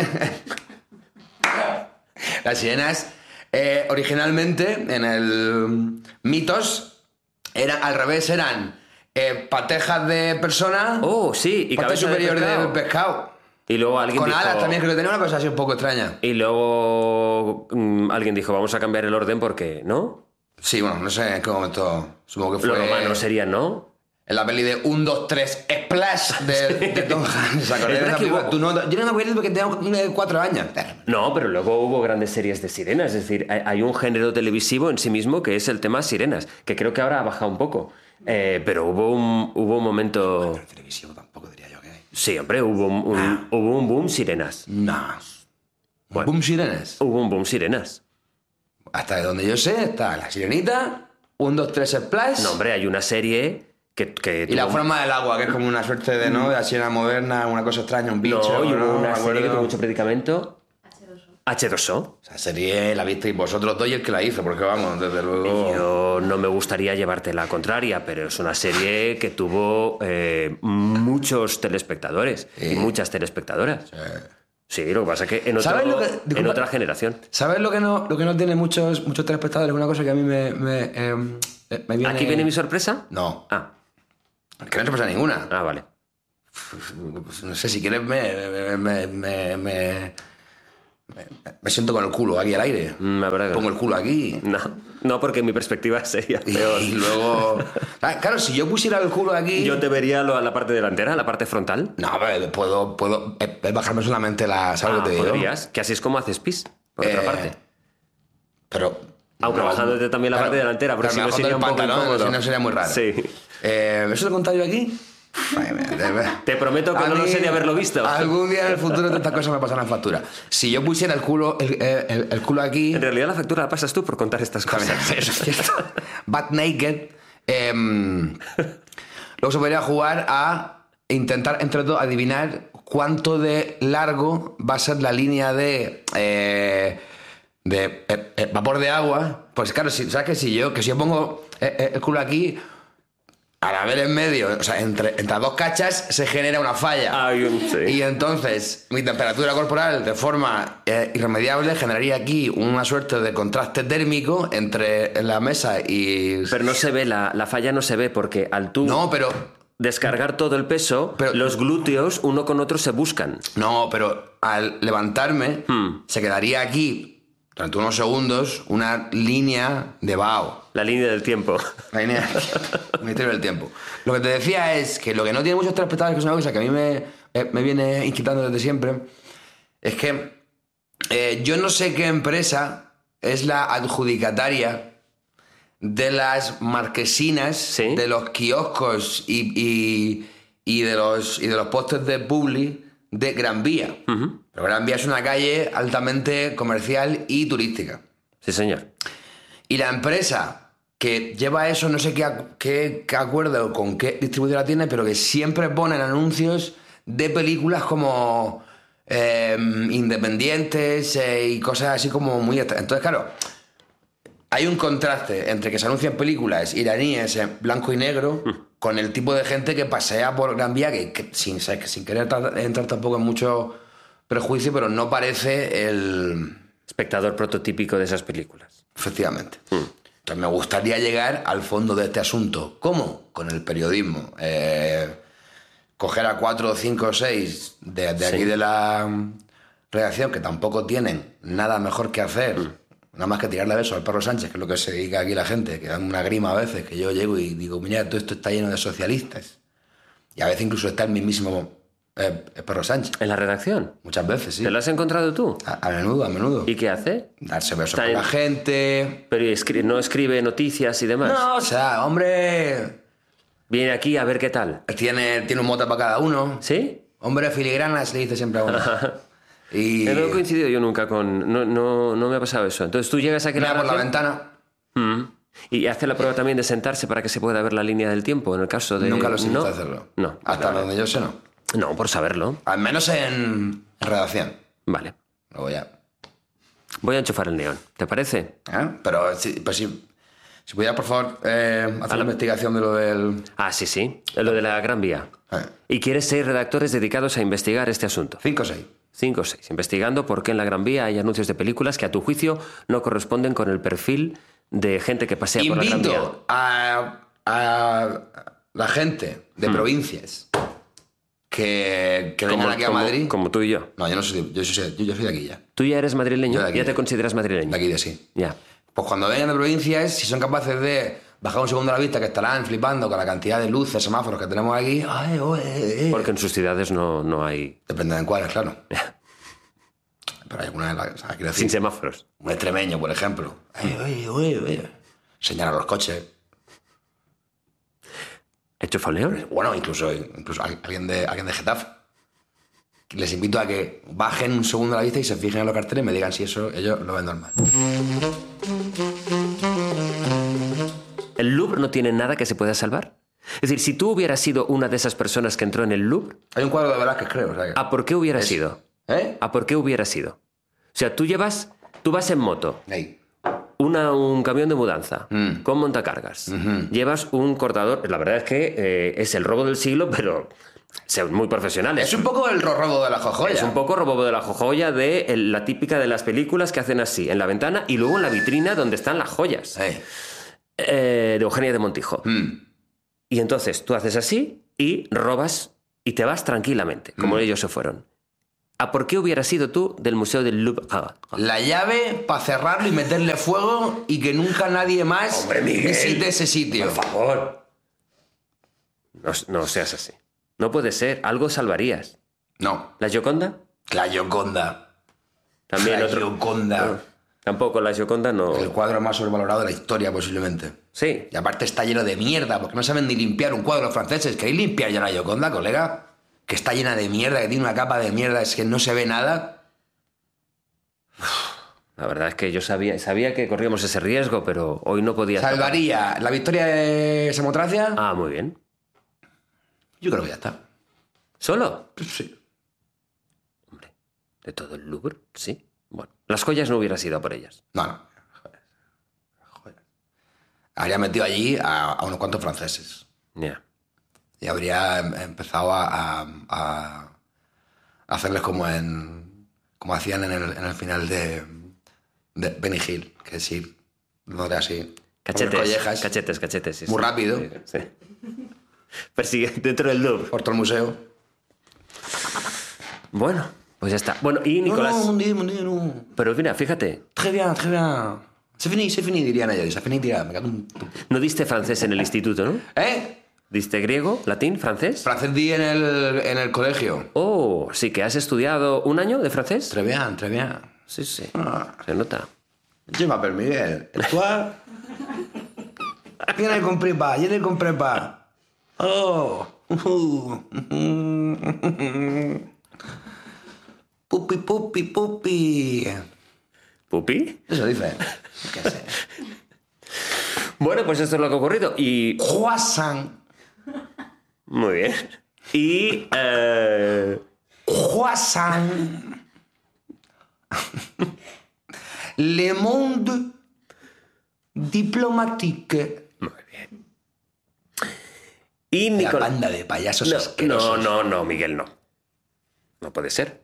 Las sirenas eh, originalmente en el mitos era al revés, eran eh, patejas de persona, Oh, sí. Y parte cabeza de superior pescado. del pescado. Y luego alguien Con dijo... alas también, creo que tenía una cosa así un poco extraña. Y luego mm, alguien dijo, vamos a cambiar el orden porque, ¿no? Sí, bueno, no sé en qué momento, supongo que fue... Los romanos serían, ¿no? En la peli de un, dos, tres, Splash de, de Tom Hanks. ¿Se acordáis Es de verdad esa que película? hubo- Tú no- yo no me acuerdo porque tenía cuatro años. No, pero luego hubo grandes series de sirenas. Es decir, hay- hay un género televisivo en sí mismo que es el tema sirenas, que creo que ahora ha bajado un poco. Eh, pero hubo un, hubo un momento... Pero televisivo tampoco diría yo que hay. Sí, hombre, hubo un, un- hubo un boom sirenas. No. Bueno. Boom Sirenes. Hubo un boom sirenas. Hasta de donde yo sé está la sirenita, un, dos, tres, Splash. No, hombre, hay una serie que... que Y la tuvo- forma del agua, que es como una suerte de, ¿no? De la sirena moderna, una cosa extraña, un bicho. No, y hubo ¿no? una Me serie que acuerdo. tuvo mucho predicamento. hache dos o. Esa serie la visteis vosotros dos y el que la hizo, porque vamos, desde luego... Yo no me gustaría llevarte la contraria, pero es una serie que tuvo eh, muchos telespectadores Sí. y muchas telespectadoras. Sí. Sí, lo que pasa es que en, otro- ¿Sabes lo que- en disculpa. otra generación. ¿Sabes lo que no, lo que no tiene muchos, muchos telespectadores? Una cosa que a mí me, me, eh, me viene... ¿Aquí viene mi sorpresa? No, Ah, que no te pasa ninguna. ah, vale. Pues no sé, si quieres me, me, me, me, me- me siento con el culo aquí al aire. Mm, La verdad que Pongo no. el culo aquí. No, no, porque mi perspectiva sería Y, peor. y luego... Ah, claro, si yo pusiera el culo aquí... Yo te vería lo- a la parte delantera, la parte frontal. No, pero puedo, puedo eh, eh, bajarme solamente la... ¿Sabes Ah, lo que te digo? podrías, que así es como haces pis, por otra Eh, parte. Pero... Aunque bajándote también la parte delantera, porque pero si me no bajo sería del un poco pantalón, incómodo. si no sería muy raro. Sí. Eh, ¿Eso lo he contado yo aquí? Ay, me- me- Te prometo que A no lo mí, sé de haberlo visto. Algún día en el futuro de estas cosas me pasarán factura. Si yo pusiera el culo, el, el- el culo aquí... En realidad la factura la pasas tú por contar estas cosas. También, eso es cierto. Butt naked. em, luego se podría jugar a intentar entre todos adivinar cuánto de largo va a ser la línea de... eh, de eh, eh, vapor de agua. Pues claro, si, ¿sabes que si yo, que si yo pongo eh, eh, el culo aquí, al haber en medio, o sea, entre, entre las dos cachas se genera una falla. Hay un- sí. Y entonces mi temperatura corporal de forma eh, irremediable generaría aquí una suerte de contraste térmico entre la mesa y... Pero no se ve, la, la falla no se ve porque al tú No, pero... descargar todo el peso, Pero- los glúteos uno con otro se buscan. No, pero al levantarme Hmm. se quedaría aquí durante unos segundos una línea de vaho. La línea del tiempo. La línea del misterio del tiempo. Lo que te decía es que lo que no tiene muchos telespectadores, que es una cosa que a mí me, eh, me viene inquietando desde siempre, es que eh, yo no sé qué empresa es la adjudicataria de las marquesinas, Sí. de los kioscos y, y, y de los, y de los postes de publi de Gran Vía. Ujú. Pero Gran Vía es una calle altamente comercial y turística. Sí, señor. Y la empresa que lleva eso, no sé qué, ac- qué, qué acuerdo con qué distribuidora tiene, pero que siempre ponen anuncios de películas como eh, independientes eh, y cosas así como muy... extra- Entonces, claro, hay un contraste entre que se anuncian películas iraníes en blanco y negro con el tipo de gente que pasea por Gran Vía, que, que sin, sin querer tra- entrar tampoco en mucho prejuicio, pero no parece el... Espectador prototípico de esas películas. Efectivamente. Entonces me gustaría llegar al fondo de este asunto. ¿Cómo? Con el periodismo. Eh, coger a cuatro, cinco o seis de, de aquí Sí. de la mm, redacción, que tampoco tienen nada mejor que hacer, nada más que tirarle besos al perro Sánchez, que es lo que se dedica aquí la gente, que da una grima a veces, que yo llego y digo, mira, todo esto está lleno de socialistas. Y a veces incluso está el mismísimo eh, el perro Sánchez. ¿En la redacción? Muchas veces, sí. ¿Te lo has encontrado tú? A, a menudo, a menudo. ¿Y qué hace? Darse besos Está con en- la gente. Pero escri- no escribe noticias y demás. No, o sea, hombre, Viene aquí a ver qué tal. tiene, tiene un mote para cada uno. ¿Sí? Hombre, filigranas, le dice siempre a uno. Y Eh, No he coincidido yo nunca con... No, no, no me ha pasado eso. Entonces tú llegas aquí a mira por la redacción- ventana. Mm. Y hace la prueba también de sentarse para que se pueda ver la línea del tiempo, en el caso de... Nunca los he visto ¿No? hacerlo. No. Hasta Vale, donde yo sé, no. No, por saberlo. Al menos en redacción. Vale. Luego ya. Voy a enchufar el neón. ¿Te parece? ¿Eh? Pero, si, pues si, si pudiera, por favor, eh, hacer una investigación de lo del... Ah, sí, sí. Lo de la Gran Vía. Eh, Y quieres seis redactores dedicados a investigar este asunto. cinco o seis. Cinco o seis. Investigando por qué en la Gran Vía hay anuncios de películas que a tu juicio no corresponden con el perfil de gente que pasea por la Gran Vía. Invito a, a la gente de Hmm. provincias que, que vengan aquí a como- Madrid. como tú y yo. No, yo no soy, yo soy, yo, yo soy de aquí ya. ¿Tú ya eres madrileño? Yo de aquí. ¿Ya te consideras madrileño? De aquí de sí. Ya. Pues cuando vengan de provincias, si son capaces de bajar un segundo a la vista, que estarán flipando con la cantidad de luces, semáforos que tenemos aquí. Ay, oh, eh, eh. Porque en sus ciudades no, no hay... Depende de cuáles, claro. Pero hay alguna, o sea, quiero decir, Sin semáforos. un extremeño, por ejemplo. Ay, oye, oye, oye. Señalar los coches. ¿Hecho león? Bueno, incluso, incluso alguien de, alguien de Getafe. Les invito a que bajen un segundo a la vista y se fijen en los carteles y me digan si eso ellos lo ven normal. ¿El Louvre no tiene nada que se pueda salvar? Es decir, si tú hubieras sido una de esas personas que entró en el Louvre, Hay un cuadro de Velázquez, creo. O sea que- ¿a por qué hubiera Es- sido? ¿Eh? ¿A por qué hubiera sido? sea, tú llevas... Tú vas en moto. Ey. Una, un camión de mudanza Mm. con montacargas. Ujú. Llevas un cortador. La verdad es que eh, es el robo del siglo, pero son muy profesionales. Es un poco el robo de la jojoya. Es un poco robo de la jojoya de el- la típica de las películas que hacen así, en la ventana y luego en la vitrina donde están las joyas. Ey. Eh, de Eugenia de Montijo. Mm. Y entonces tú haces así y robas y te vas tranquilamente, como Mm. ellos se fueron. ¿A por qué hubieras sido tú del Museo del Louvre? Ah, ah. La llave para cerrarlo y meterle fuego y que nunca nadie más Hombre, Miguel. visite ese sitio. Por favor. No, no seas así. No puede ser. Algo salvarías. No, ¿La Gioconda? la Gioconda. También la otro. Gioconda. No, tampoco la Gioconda no. El cuadro más sobrevalorado de la historia, posiblemente. Sí. Y aparte está lleno de mierda, porque no saben ni limpiar un cuadro los franceses. ¿Queréis limpiar ya la Gioconda, colega? Que está llena de mierda, que tiene una capa de mierda, es que no se ve nada. La verdad es que yo sabía, sabía que corríamos ese riesgo, pero hoy no podía. ¿Salvaría la victoria de Samotracia? Ah, muy bien. Yo creo que ya está. ¿Solo? Pues sí. Hombre, de todo el Louvre, sí. Bueno, las joyas no hubiera sido por ellas. No, no. Joder. Joder. Habría metido allí a, a unos cuantos franceses. Ya. Y habría em- empezado a, a- a hacerles como en como hacían en el, en el final de, de Benny Hill, que es ir dándole así con las Cachetes, collejas, cachetes, cachetes. sí, muy sí. rápido, Sí, sí. Persigue dentro del Louvre. por todo el museo. Bueno, pues ya está. Bueno, y Nicolás... No, no, un día, un día, no. Pero mira, fíjate, Très bien, très bien. C'est fini, c'est fini, dirían ellos. C'est fini, dirían. Me cago en tu- no diste francés en el instituto, ¿no? ¿Eh? ¿Diste griego, latín, francés? Francés di en el, en el colegio. Oh, sí que has estudiado un año de francés. Très bien, très bien. Sí, sí. Ah. Se nota. Je m'appelle Miguel. Et toi? Je ne comprends pas, je ne comprends pas. Oh. Pupi, pupi, pupi. ¿Pupi? Eso dice. ¿Qué sé? Bueno, pues esto es lo que ha ocurrido. Y... Croissant. Muy bien. Y... eh, Croissant. Le monde diplomatique. Muy bien. Y La Nicolás... banda de payasos No, asquerosos. no, no, no, Miguel, no. No puede ser.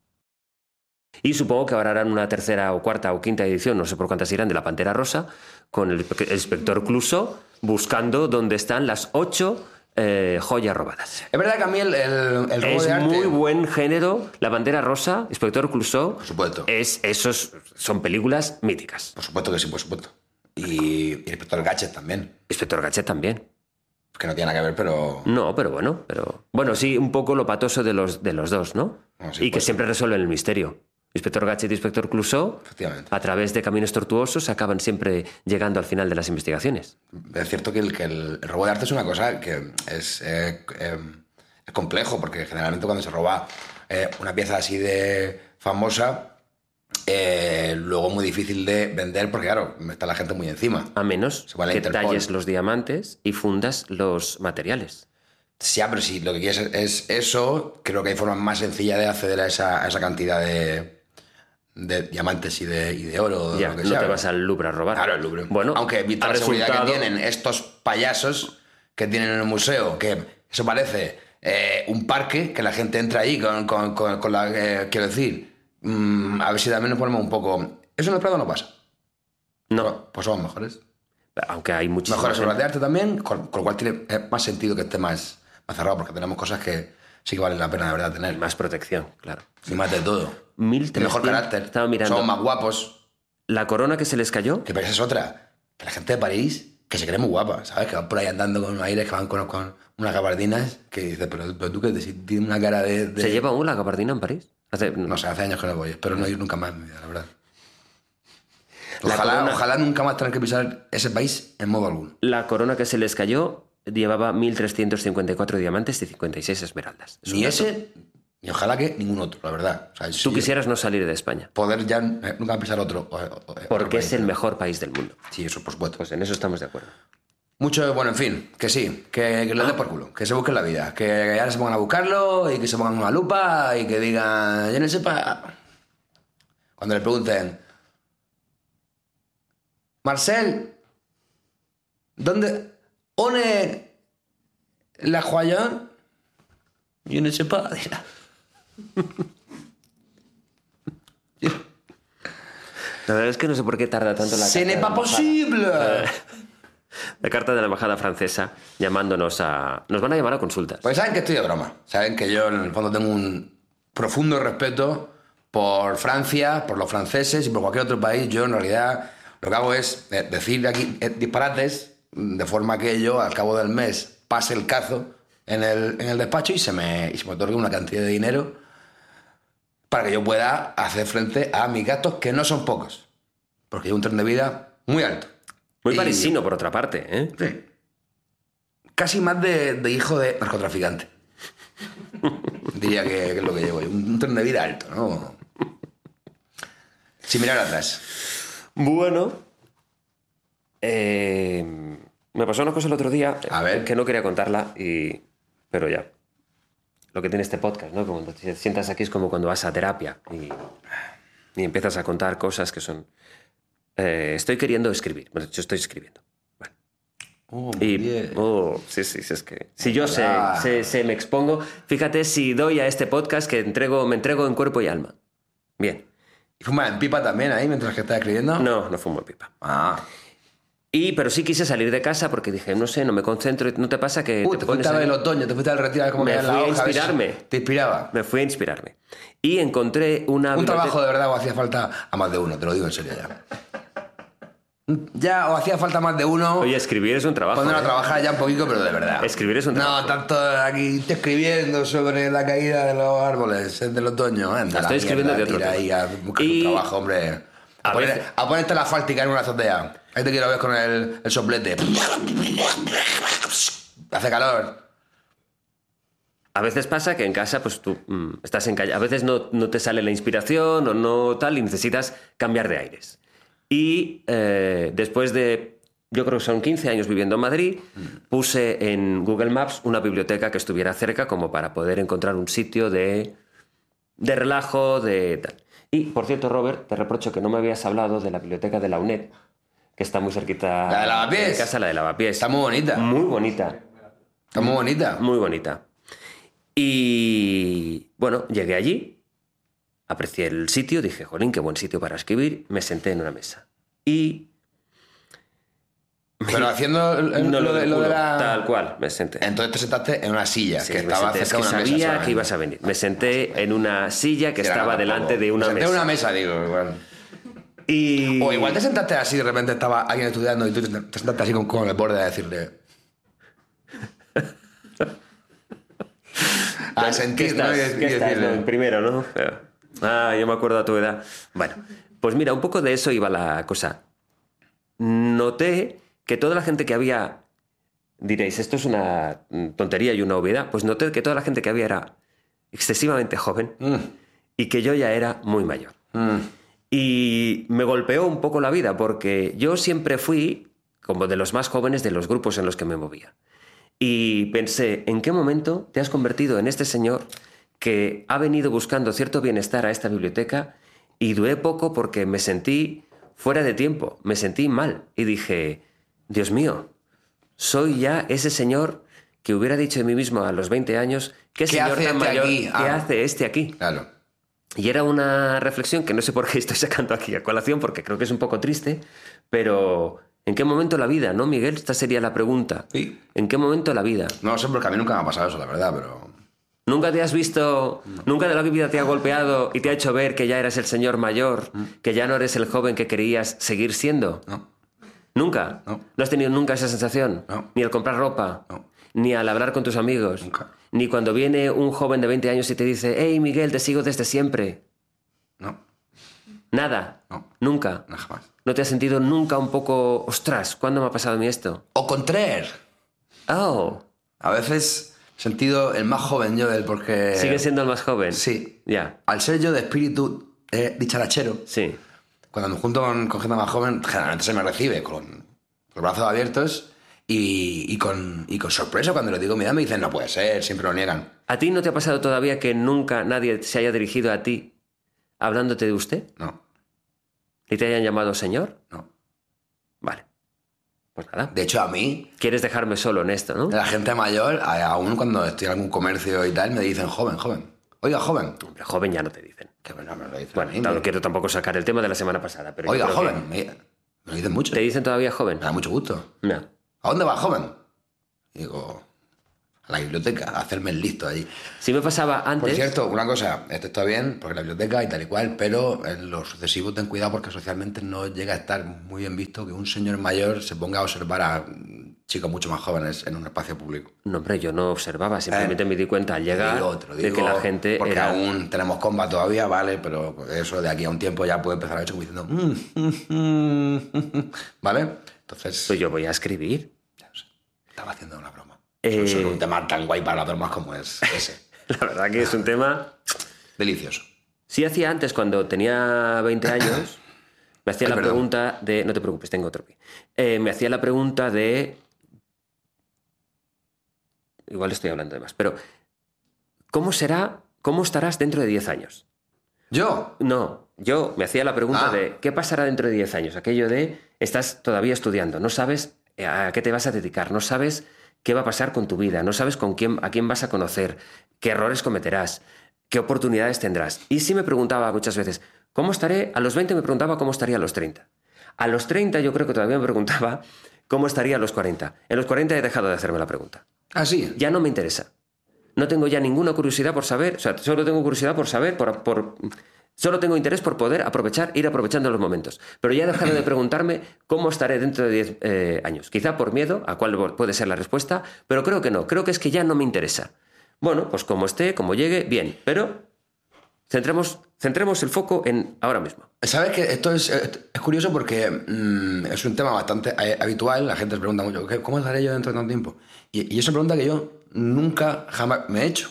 Y supongo que ahora harán una tercera o cuarta o quinta edición, no sé por cuántas irán, de La Pantera Rosa, con el, el inspector Clouseau buscando dónde están las ocho eh, joyas robadas. Es verdad que a mí el, el, el robo Es de arte... muy buen género. La Pantera Rosa, inspector Clouseau. Por supuesto. Es, esos son películas míticas. Por supuesto que sí, por supuesto. Y, y el inspector Gadget también. Inspector Gadget también. Que no tiene nada que ver, pero... No, pero bueno, pero bueno, sí, un poco lo patoso de los, de los dos, ¿no? No, sí, y que pues sí. siempre resuelven el misterio. Inspector Gadget y Inspector Clouseau, Efectivamente. a través de caminos tortuosos, acaban siempre llegando al final de las investigaciones. Es cierto que el, que el, el robo de arte es una cosa que es, eh, eh, es complejo, porque generalmente cuando se roba eh, una pieza así de famosa, eh, luego muy difícil de vender, porque claro, está la gente muy encima. A menos Se va a la que Interpol. talles los diamantes y fundas los materiales. Sí, pero si lo que quieres es, es eso, creo que hay formas más sencillas de acceder a esa, a esa cantidad de, de diamantes y de, y de oro. o Ya, lo que no sea. te vas al Louvre a robar. Claro, el Louvre. Bueno, aunque vista ha la seguridad resultado- que tienen estos payasos que tienen en el museo, que eso parece eh, un parque, que la gente entra ahí con, con, con, con la... eh, quiero decir, mm, a ver si también nos ponemos un poco... Eso en el Prado no pasa. No, Pues somos mejores. aunque hay muchísimas... Mejores obras de arte también, con, con lo cual tiene eh, más sentido que esté más, más cerrado, porque tenemos cosas que sí que valen la pena de verdad tener. Más protección, claro. Y más de todo. mil Y mejor trescientos carácter. Estaba mirando. Somos más guapos. La corona que se les cayó. Que pero esa es otra. Que la gente de París, que se cree muy guapa, ¿sabes? Que van por ahí andando con unos aires, que van con, con unas gabardinas, que dices, pero, pero tú que te, si tienes una cara de... de- ¿Se lleva aún la gabardina en París? Hace- No sé, hace años que no voy, espero no ir nunca más en mi vida, la verdad. La Ojalá, corona- ojalá nunca más tener que pisar ese país en modo alguno. La corona que se les cayó llevaba mil trescientos cincuenta y cuatro diamantes y cincuenta y seis esmeraldas. Es un Ni dato. ese, ni ojalá que ningún otro, la verdad. O sea, Tú sí, quisieras no salir de España, poder ya eh, nunca pisar otro. o- o- otro porque país. es el mejor país del mundo. Sí, eso por supuesto. Pues en eso estamos de acuerdo. Mucho, bueno, en fin, que sí, que, que le dé por culo, que se busquen la vida, que ahora se pongan a buscarlo y que se pongan una lupa y que digan, yo no sepa. Cuando le pregunten, Marcel, ¿dónde? ¿On est la Joyon? Yo no sé pas, dirá. La verdad es que no sé por qué tarda tanto la ¡Ce carta n'est de pas la possible! embajada. La carta de la embajada francesa llamándonos a... Nos van a llamar a consultas. Porque saben que estoy de broma. Saben que yo en el fondo tengo un profundo respeto por Francia, por los franceses y por cualquier otro país. Yo en realidad lo que hago es eh, decir aquí eh, disparates de forma que yo al cabo del mes pase el cazo en el, en el despacho y se, me, y se me otorgue una cantidad de dinero para que yo pueda hacer frente a mis gastos, que no son pocos. Porque llevo un tren de vida muy alto. Muy Y- parisino, por otra parte, ¿eh? Sí. Casi más de, de hijo de narcotraficante. Diría que, que es lo que llevo yo. Un, un tren de vida alto, ¿no? Sin mirar atrás. Bueno, eh, me pasó una cosa el otro día A ver. que no quería contarla, y, pero ya. Lo que tiene este podcast, ¿no? Cuando te sientas aquí es como cuando vas a terapia y, y empiezas a contar cosas que son... Eh, estoy queriendo escribir. Bueno, yo estoy escribiendo. Bueno. Oh, Y, oh, sí, sí, sí, es que si yo sé, Ah. sé, sé, me expongo, fíjate si doy a este podcast que entrego, me entrego en cuerpo y alma. Bien. ¿Y fumas en pipa también ahí mientras que estás escribiendo? No, no fumo pipa. Ah. Y, pero sí quise salir de casa porque dije, no sé, no me concentro. ¿No te pasa que Uy, te, fuiste a ver ahí? el otoño, te fuiste al retiro a ver cómo Me caían las fui a hojas, ver si inspirarme. Te inspiraba. Me fui a inspirarme. Y encontré una... Un biblioteca- trabajo de verdad o hacía falta a más de uno, te lo digo en serio ya. Ya, o hacía falta más de uno. Oye, escribir es un trabajo. Ponerlo a ¿eh? trabajar ya un poquito, pero de verdad. Escribir es un No, trabajo. tanto aquí te escribiendo sobre la caída de los árboles es del otoño. Anda, Estoy la escribiendo mierda, de otro tira ahí tema. a buscar Y- un trabajo, hombre. A, A poner- veces- a ponerte la fáltica en una azotea. Ahí te quiero ver con el, el soplete. Hace calor. A veces pasa que en casa, pues tú mm, estás en calle. A veces no, no te sale la inspiración o no tal y necesitas cambiar de aires. Y eh, después de, yo creo que son quince años viviendo en Madrid, puse en Google Maps una biblioteca que estuviera cerca como para poder encontrar un sitio de, de relajo, de tal. Y, por cierto, Robert, te reprocho que no me habías hablado de la biblioteca de la UNED, que está muy cerquita ¿La de Lavapiés? de casa, la de Lavapiés. Está muy bonita. Muy bonita. Está muy bonita. Muy bonita. Y bueno, llegué allí, aprecié el sitio, dije, jolín, qué buen sitio para escribir, me senté en una mesa. Y... Pero haciendo el- el- no lo, de, lo de culo, la... Tal cual, me senté. Entonces te sentaste en una silla Sí, que me estaba senté. Es cerca que de una mesa. sabía solamente. que ibas a venir. Me senté en una silla que Sí, estaba no, delante tampoco. de una Me senté mesa. en una mesa, digo, igual. Y... O igual te sentaste así, de repente estaba alguien estudiando y tú te te sentaste así con, con el borde a decirle... a sentir, ¿Qué ¿no? estás? Y- ¿Qué y estás? decirle- No, en primero, ¿no? Ah, yo me acuerdo a tu edad. Bueno, pues mira, un poco de eso iba la cosa. Noté que toda la gente que había... Diréis, esto es una tontería y una obviedad. Pues noté que toda la gente que había era excesivamente joven Mm, y que yo ya era muy mayor. mm. Y me golpeó un poco la vida porque yo siempre fui como de los más jóvenes de los grupos en los que me movía. Y pensé, ¿en qué momento te has convertido en este señor que ha venido buscando cierto bienestar a esta biblioteca? Y duré poco porque me sentí fuera de tiempo, me sentí mal. Y dije, Dios mío, soy ya ese señor que hubiera dicho de mí mismo a los veinte años, ¿qué, ¿Qué señor hace tan este mayor? aquí? ¿Qué Ah. hace este aquí? Claro. Y era una reflexión que no sé por qué estoy sacando aquí a colación, porque creo que es un poco triste, pero ¿en qué momento la vida, no, Miguel? Esta sería la pregunta. Sí. ¿En qué momento la vida? No lo sé porque a mí nunca me ha pasado eso, la verdad, pero... ¿Nunca te has visto, nunca de la vida te ha golpeado y te ha hecho ver que ya eres el señor mayor, que ya no eres el joven que querías seguir siendo? No. ¿Nunca? No. ¿No has tenido nunca esa sensación? No. Ni al comprar ropa, No. ni al hablar con tus amigos, Nunca. ni cuando viene un joven de veinte años y te dice, hey, Miguel, te sigo desde siempre. No. Nada. No. Nunca. No, jamás. ¿No te has sentido nunca un poco, ostras, ¿cuándo me ha pasado a mí esto? O contraire. Oh, A veces he sentido el más joven yo del porque... sigue siendo el más joven. Sí. Ya, Al ser yo de espíritu eh, dicharachero, sí. cuando me junto con, con gente más joven, generalmente se me recibe con, con los brazos abiertos y, y, con, y con sorpresa. Cuando les digo mi edad me dicen, no puede ser, siempre lo niegan. ¿A ti no te ha pasado todavía que nunca nadie se haya dirigido a ti hablándote de usted? No. ¿Y te hayan llamado señor? No. Vale. Pues nada. De hecho, a mí, ¿Quieres dejarme solo en esto, no? la gente mayor, a- aún cuando estoy en algún comercio y tal, me dicen joven, joven. Oiga, joven. Hombre, joven ya no te dicen. Que no me lo dicen Bueno, a mí, no me- quiero tampoco sacar el tema de la semana pasada, pero yo Oiga, creo que- joven. Me, me lo dicen mucho. ¿Te dicen todavía joven? Me da mucho gusto. No. ¿A dónde va, joven? Y digo, a la biblioteca, a hacerme el listo allí. Si me pasaba Por antes... cierto, una cosa, esto está bien, porque la biblioteca y tal y cual, pero en lo sucesivo ten cuidado porque socialmente no llega a estar muy bien visto que un señor mayor se ponga a observar a chicos mucho más jóvenes en un espacio público. No, hombre, yo no observaba, simplemente Eh, me di cuenta al llegar Te digo, te lo de que digo, la gente porque era... aún tenemos comba todavía, vale, pero eso de aquí a un tiempo ya puede empezar a hecho como diciendo "Mm, mm, mm, mm", ¿vale? Entonces, Pues yo voy a escribir. ya no sé, estaba haciendo una broma. Eh, Sobre un tema tan guay para las bromas como es ese. La verdad que es un tema... Delicioso. Sí hacía antes, cuando tenía veinte años, me hacía Ay, la perdón. pregunta de... No te preocupes, tengo otro pie. Eh, me hacía la pregunta de... Igual estoy hablando de más, pero... ¿Cómo será, cómo estarás dentro de diez años? Yo, No, yo me hacía la pregunta Ah. de ¿qué pasará dentro de diez años? Aquello de estás todavía estudiando, no sabes a qué te vas a dedicar, no sabes qué va a pasar con tu vida, no sabes con quién, a quién vas a conocer, qué errores cometerás, qué oportunidades tendrás. Y sí me preguntaba muchas veces, ¿cómo estaré? A los veinte me preguntaba cómo estaría a los treinta. A los treinta yo creo que todavía me preguntaba cómo estaría a los cuarenta. En los cuarenta he dejado de hacerme la pregunta. así. Ya no me interesa. No tengo ya ninguna curiosidad por saber, o sea, solo tengo curiosidad por saber, por, por, solo tengo interés por poder aprovechar, ir aprovechando los momentos. Pero ya he dejado de preguntarme cómo estaré dentro de diez eh, años. Quizá por miedo, a cuál puede ser la respuesta, pero creo que no, creo que es que ya no me interesa. Bueno, pues como esté, como llegue, bien, pero centremos, centremos el foco en ahora mismo. ¿Sabes que esto es, es curioso porque mmm, es un tema bastante eh, habitual? La gente se pregunta mucho, ¿qué- ¿cómo estaré yo dentro de tanto tiempo? Y, y es una pregunta que yo nunca jamás me he hecho.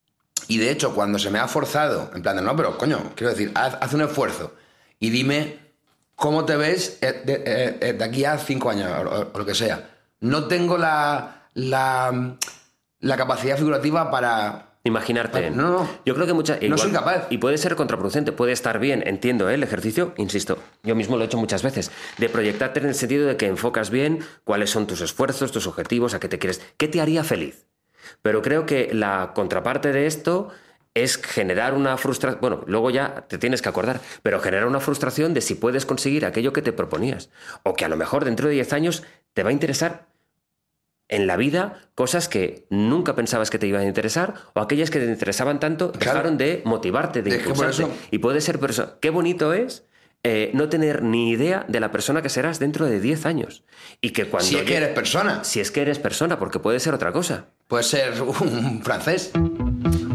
Y de hecho, cuando se me ha forzado, en plan de, no, pero coño, quiero decir, haz, haz un esfuerzo y dime cómo te ves eh, de, eh, eh, de aquí a cinco años o, o- o lo que sea. No tengo la, la, la capacidad figurativa para... Imaginarte. No, no. Yo creo que muchas... No soy capaz. Y puede ser contraproducente, puede estar bien, entiendo, ¿eh? El ejercicio, insisto, yo mismo lo he hecho muchas veces, de proyectarte en el sentido de que enfocas bien cuáles son tus esfuerzos, tus objetivos, a qué te quieres... ¿Qué te haría feliz? Pero creo que la contraparte de esto es generar una frustración... Bueno, luego ya te tienes que acordar, pero generar una frustración de si puedes conseguir aquello que te proponías. O que a lo mejor dentro de diez años te va a interesar en la vida cosas que nunca pensabas que te iban a interesar o aquellas que te interesaban tanto Claro. dejaron de motivarte, de Es que por impulsarte. eso- Y puede ser perso- qué bonito es eh, no tener ni idea de la persona que serás dentro de diez años. Y que cuando Si es que llegue- eres persona, si es que eres persona, porque puede ser otra cosa. puede ser un francés.